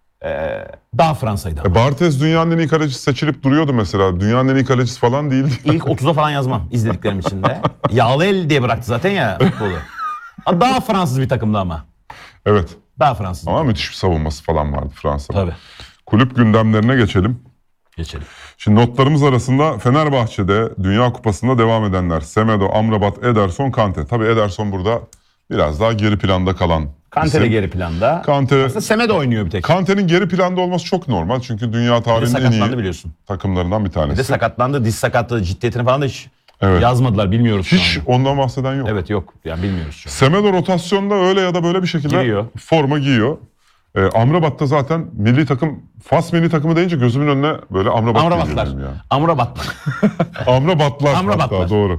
daha Fransa'ydı. Barthez dünyanın en iyi kalecisi seçilip duruyordu mesela. Dünyanın en iyi kalecisi falan değildi. İlk 30'a falan yazmam izlediklerim içinde. Yağlı el diye bıraktı zaten ya futbolu. Daha Fransız bir takımdı ama. Evet. Daha Fransız. Ama müthiş bir savunması falan vardı Fransa'da. Tabii. Kulüp gündemlerine geçelim. Geçelim. Şimdi notlarımız arasında Fenerbahçe'de Dünya Kupası'nda devam edenler. Semedo, Amrabat, Ederson, Kante. Tabii Ederson burada biraz daha geri planda kalan Kante de isim. geri planda. Kante, Aslında Semedo oynuyor bir tek. Kante'nin geri planda olması çok normal. Çünkü dünya Bir de tarihinin en sakatlandı iyi biliyorsun. takımlarından bir Bir de tanesi. sakatlandı. Diz sakatlığı ciddiyetini falan da hiç Evet. yazmadılar. Bilmiyoruz şu Hiç anda. ondan bahseden yok. Evet yok. Yani bilmiyoruz şu an. Semedo rotasyonda öyle ya da böyle bir şekilde Giriyor. forma giyiyor. Amrabat da zaten milli takım, Fas milli takımı deyince gözümün önüne böyle Amrabat Amrabatlar. geliyor benim ya. Amrabatlar. Amrabatlar Amrabatlar. hatta doğru.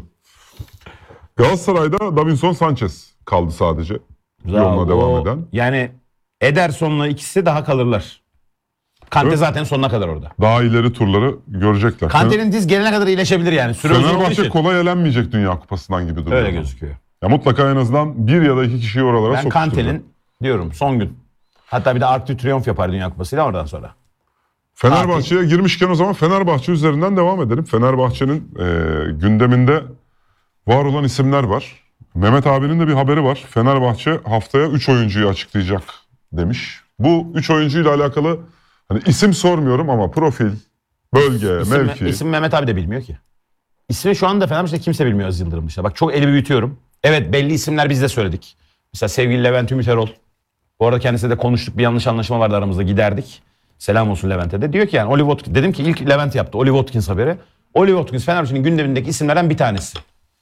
Galatasaray'da Davinson Sanchez kaldı sadece. Yoluna devam eden. Yani Ederson'la ikisi daha kalırlar. Kante Evet. zaten sonuna kadar orada. Daha ileri turları görecekler. Kante'nin diz gelene kadar iyileşebilir yani. Süre uzun olduğu Fenerbahçe için. kolay elenmeyecek Dünya Kupası'ndan gibi duruyor. Öyle gözüküyor. Ya mutlaka en azından bir ya da iki kişiyi oralara Ben sokuşturacak. Kante'nin diyorum son gün. Hatta bir de Arc de Triomphe yapar Dünya Kupası'yla oradan sonra. Fenerbahçe'ye girmişken o zaman Fenerbahçe üzerinden devam edelim. Fenerbahçe'nin gündeminde var olan isimler var. Mehmet abinin de bir haberi var. Fenerbahçe haftaya 3 oyuncuyu açıklayacak demiş. Bu 3 oyuncuyla alakalı hani isim sormuyorum ama profil, bölge, mevki. İsim Mehmet abi de bilmiyor ki. İsmi şu anda Fenerbahçe'de kimse bilmiyor Aziz Yıldırım dışında. Bak çok eli büyütüyorum. Evet belli isimler biz de söyledik. Mesela sevgili Levent Ümit Erol. Bu arada kendisiyle de konuştuk. Bir yanlış anlaşma vardı aramızda, giderdik. Selam olsun Levent'e de. Diyor ki yani Oli Watkins. Dedim ki ilk Levent yaptı. Oli Watkins haberi. Oli Watkins Fenerbahçe'nin gündemindeki isimlerden bir tanesi.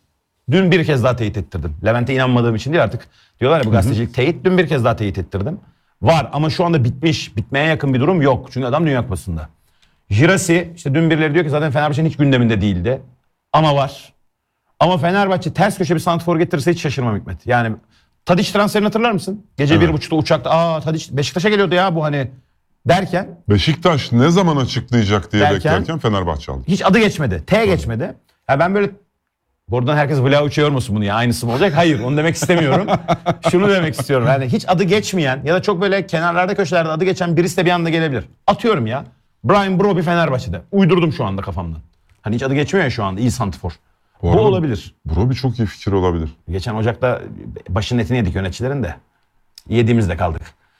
Dün bir kez daha teyit ettirdim. Levent'e inanmadığım için değil artık. Diyorlar ya bu gazetecilik teyit. Dün bir kez daha teyit ettirdim. Var ama şu anda bitmiş. Bitmeye yakın bir durum yok. Çünkü adam Dünya Kupası'nda. Jirasi işte dün birileri diyor ki zaten Fenerbahçe'nin hiç gündeminde değildi. Ama var. Ama Fenerbahçe ters köşe bir santrfor getirirse hiç şaşırmam Hikmet. Yani Tadiç transferini hatırlar mısın? Gece Evet. 1.30'da uçakta Tadiç Beşiktaş'a geliyordu ya bu hani derken Beşiktaş ne zaman açıklayacak diye Derken- beklerken Fenerbahçe aldı. hiç adı geçmedi. T geçmedi. Ya ben böyle buradan herkes Vlahovic'e yormasın bunu ya. Aynısı mı olacak? Hayır, onu demek istemiyorum. Şunu demek istiyorum. Yani hiç adı geçmeyen ya da çok böyle kenarlarda köşelerde adı geçen birisi de bir anda gelebilir. Atıyorum ya. Brian Broby Fenerbahçe'de. Uydurdum şu anda kafamdan. Hani hiç adı geçmiyor ya şu anda. İyi santifor. Bu arada olabilir. Broby çok iyi fikir olabilir. Geçen Ocak'ta başının etini yedik yöneticilerin de. Yediğimizde kaldık.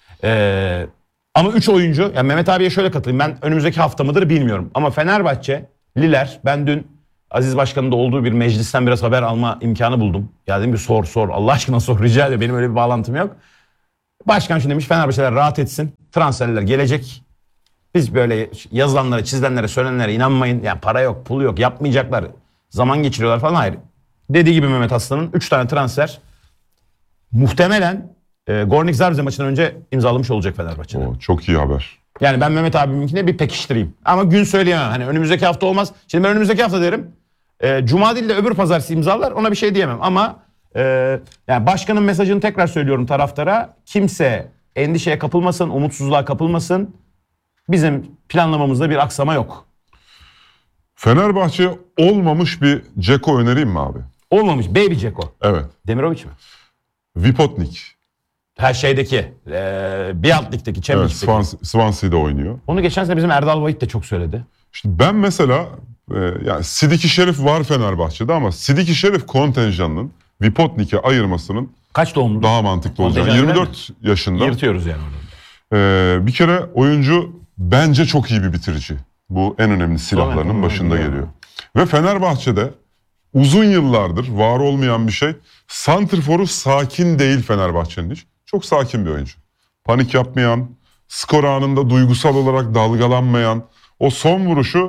Ama 3 oyuncu, yani Mehmet abiye şöyle katılayım. Ben önümüzdeki hafta mıdır bilmiyorum. Ama Fenerbahçeliler, ben dün Aziz Başkan'ın da olduğu bir meclisten biraz haber alma imkanı buldum. Ya dedim bir sor Allah aşkına sor, rica ediyorum. Benim öyle bir bağlantım yok. Başkan şunu demiş, Fenerbahçeliler rahat etsin. Transferler gelecek. Biz böyle yazılanlara, çizilenlere, söylenenlere inanmayın. Yani para yok, pul yok, yapmayacaklar. Zaman geçiriyorlar falan, hayır. Dediği gibi Mehmet Aslan'ın 3 tane transfer muhtemelen Gornik Zabrze maçından önce imzalamış olacak Fenerbahçe'de. Çok iyi haber. Yani ben Mehmet abiminkine bir pekiştireyim. Ama gün söyleyemem. Hani önümüzdeki hafta olmaz. Şimdi ben önümüzdeki hafta derim. Cuma değil de öbür pazartesi imzalar. Ona bir şey diyemem. Ama yani başkanın mesajını tekrar söylüyorum taraftara. Kimse endişeye kapılmasın, umutsuzluğa kapılmasın. Bizim planlamamızda bir aksama yok. Fenerbahçe olmamış bir Dzeko önereyim mi abi? Olmamış. Baby Dzeko. Evet. Demirovic mi? Vipotnik. Her şeydeki. Bir alt ligdeki. Evet, Championship'teki. Swansea'de oynuyor. Onu geçen sene bizim Erdal Vahit de çok söyledi. İşte ben mesela yani Sidiki Şerif var Fenerbahçe'de ama Sidiki Şerif kontenjanının Vipotnik'e ayırmasının Kaç doğumlu? daha mantıklı olacak. Kontenjan 24 yaşında. Yırtıyoruz yani orada. Bir kere oyuncu bence çok iyi bir bitirici. Bu en önemli silahlarının Tamam, başında tamam. geliyor. Ve Fenerbahçe'de uzun yıllardır var olmayan bir şey. Santrfor'u sakin değil Fenerbahçe'nin hiç. Çok sakin bir oyuncu. Panik yapmayan, skor anında duygusal olarak dalgalanmayan, o son vuruşu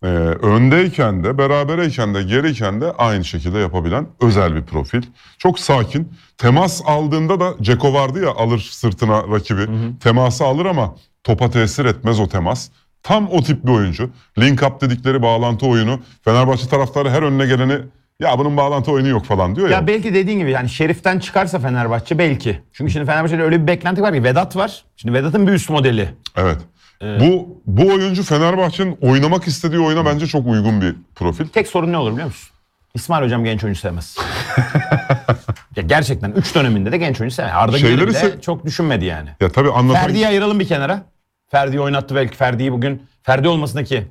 öndeyken de, berabereyken de, geriyken de aynı şekilde yapabilen özel bir profil. Çok sakin. Temas aldığında da Dzeko vardı ya, alır sırtına rakibi. Teması alır ama topa tesir etmez o temas. Tam o tip bir oyuncu. Link up dedikleri bağlantı oyunu. Fenerbahçe taraftarı her önüne geleni ya bunun bağlantı oyunu yok falan diyor ya. Ya belki dediğin gibi yani Şerif'ten çıkarsa Fenerbahçe belki. Çünkü şimdi Fenerbahçe'de öyle bir beklenti var ki Vedat var. Şimdi Vedat'ın bir üst modeli. Evet. Bu oyuncu Fenerbahçe'nin oynamak istediği oyuna bence çok uygun bir profil. Tek sorun ne olur biliyor musun? İsmail Hocam genç oyuncu sevmez. Ya gerçekten 3 döneminde de genç oyuncu sevmez. Arda Güler'i bile çok düşünmedi yani. Ya tabii anlatan... Ferdi'yi ayıralım bir kenara. Ferdi'yi oynattı belki. Ferdi'yi bugün Ferdi olmasındaki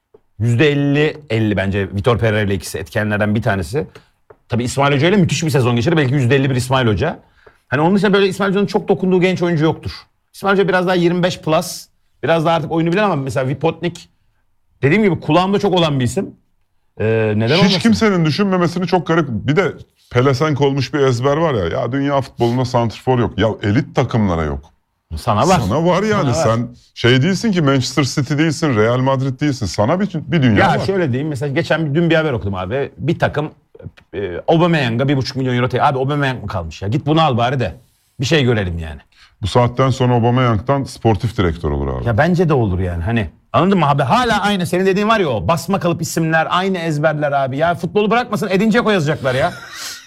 %50 bence Vitor Pereira ile ikisi etkenlerden bir tanesi. Tabii İsmail Hoca ile müthiş bir sezon geçirdi. Belki %51 İsmail Hoca. Hani onun dışında böyle İsmail Hoca'nın çok dokunduğu genç oyuncu yoktur. İsmail Hoca biraz daha 25 plus. Biraz daha artık oyunu bilen ama mesela Vipotnik dediğim gibi kulağımda çok olan bir isim. Neden olmasın? Hiç kimsenin düşünmemesini çok garip. Bir de pelesenk olmuş bir ezber var ya. Ya dünya futbolunda santrfor yok. Ya elit takımlara yok. Sana var. Sana var yani. Sana var. Sen şey değilsin ki, Manchester City değilsin, Real Madrid değilsin. Sana bir dünya Ya var. şöyle diyeyim, mesela dün bir haber okudum abi. Bir takım Aubameyang'a 1,5 milyon euro abi Aubameyang mı kalmış ya? Git bunu al bari de bir şey görelim yani. Bu saatten sonra Aubameyang'dan sportif direktör olur abi. Ya bence de olur yani hani. Anladın mı abi? Hala aynı senin dediğin var ya, o basma kalıp isimler, aynı ezberler abi. Ya futbolu bırakmasın, Edin Dzeko yazacaklar ya.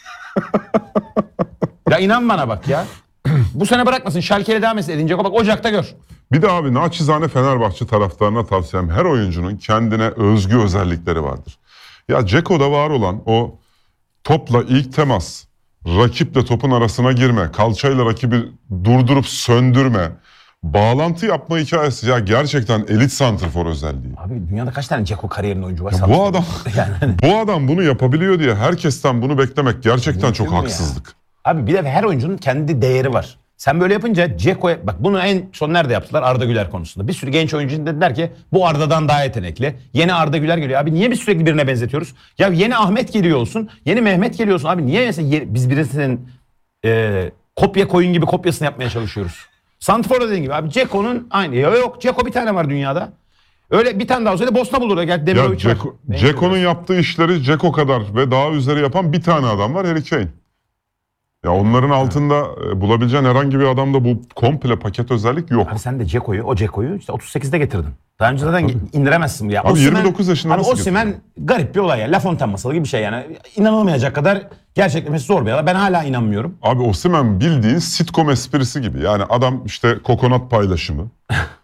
Ya inan bana bak ya. Bu sene bırakmasın, Schalke'yle devam etsin Edin Dzeko, bak Ocak'ta gör. Bir de abi naçizane Fenerbahçe taraftarına tavsiyem, her oyuncunun kendine özgü özellikleri vardır. Ya Dzeko'da var olan o topla ilk temas, rakiple topun arasına girme, kalçayla rakibi durdurup söndürme, bağlantı yapma hikayesi ya gerçekten elit santrfor özelliği. Abi dünyada kaç tane Dzeko kariyerinde oyuncu var? Ya bu adam yani. bu adam bunu yapabiliyor diye herkesten bunu beklemek gerçekten çok Mümkün mü haksızlık. Abi bir de her oyuncunun kendi değeri var. Sen böyle yapınca Dzeko'ya bak, bunu en son nerede yaptılar? Arda Güler konusunda. Bir sürü genç oyuncu dediler ki bu Arda'dan daha yetenekli. Yeni Arda Güler geliyor. Abi niye biz sürekli birine benzetiyoruz? Ya yeni Ahmet geliyor olsun. Yeni Mehmet geliyor olsun. Abi niye mesela biz birisinin kopya koyun gibi kopyasını yapmaya çalışıyoruz? Santrfor dediğin gibi abi Dzeko'nun aynı. Ya yok, Dzeko bir tane var dünyada. Öyle bir tane daha olsaydı Bosna bulur. Gel Demirovic var. Dzeko'nun yaptığı işleri Dzeko kadar ve daha üzeri yapan bir tane adam var, Harry Kane. Ya onların altında bulabileceğin herhangi bir adamda bu komple paket özellik yok. Abi sen de o Dzeko'yu işte 38'de getirdin. Daha önce zaten indiremezsin ya. Abi Osimhen, 29 yaşında abi nasıl Osimhen garip bir olay ya. La Fontaine masalı gibi bir şey yani. İnanılmayacak kadar gerçekleşmesi zor bir olay. Ben hala inanmıyorum. Abi Osimhen bildiğin sitcom esprisi gibi. Yani adam işte kokonat paylaşımı.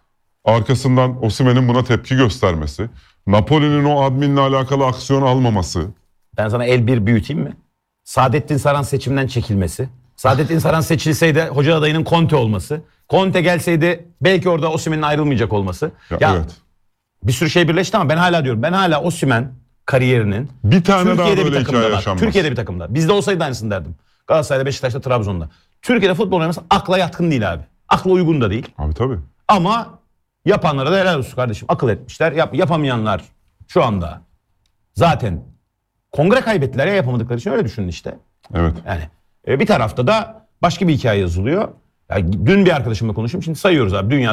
Arkasından Osimhen'in buna tepki göstermesi. Napoli'nin o adminle alakalı aksiyon almaması. Ben sana el bir büyüteyim mi? Saadettin Saran seçimden çekilmesi. Saadettin Saran seçilseydi hoca adayının Conte olması. Conte gelseydi belki orada Osimhen'in ayrılmayacak olması. Ya evet. bir sürü şey birleşti ama ben hala diyorum. Ben hala Osimhen kariyerinin Bir tane daha Türkiye'de böyle bir takımda hikaye var. yaşanmaz. Türkiye'de bir takımda. Bizde olsaydı aynısını derdim. Galatasaray'da, Beşiktaş'ta, Trabzon'da. Türkiye'de futbol oynaması akla yatkın değil abi. Akla uygun da değil. Abi tabii. Ama yapanlara da helal olsun kardeşim. Akıl etmişler. Yapamayanlar şu anda zaten kongre kaybettiler ya, yapamadıkları için, öyle düşünün işte. Evet. Yani bir tarafta da başka bir hikaye yazılıyor. Ya, dün bir arkadaşımla konuştum. Şimdi sayıyoruz abi. Dünya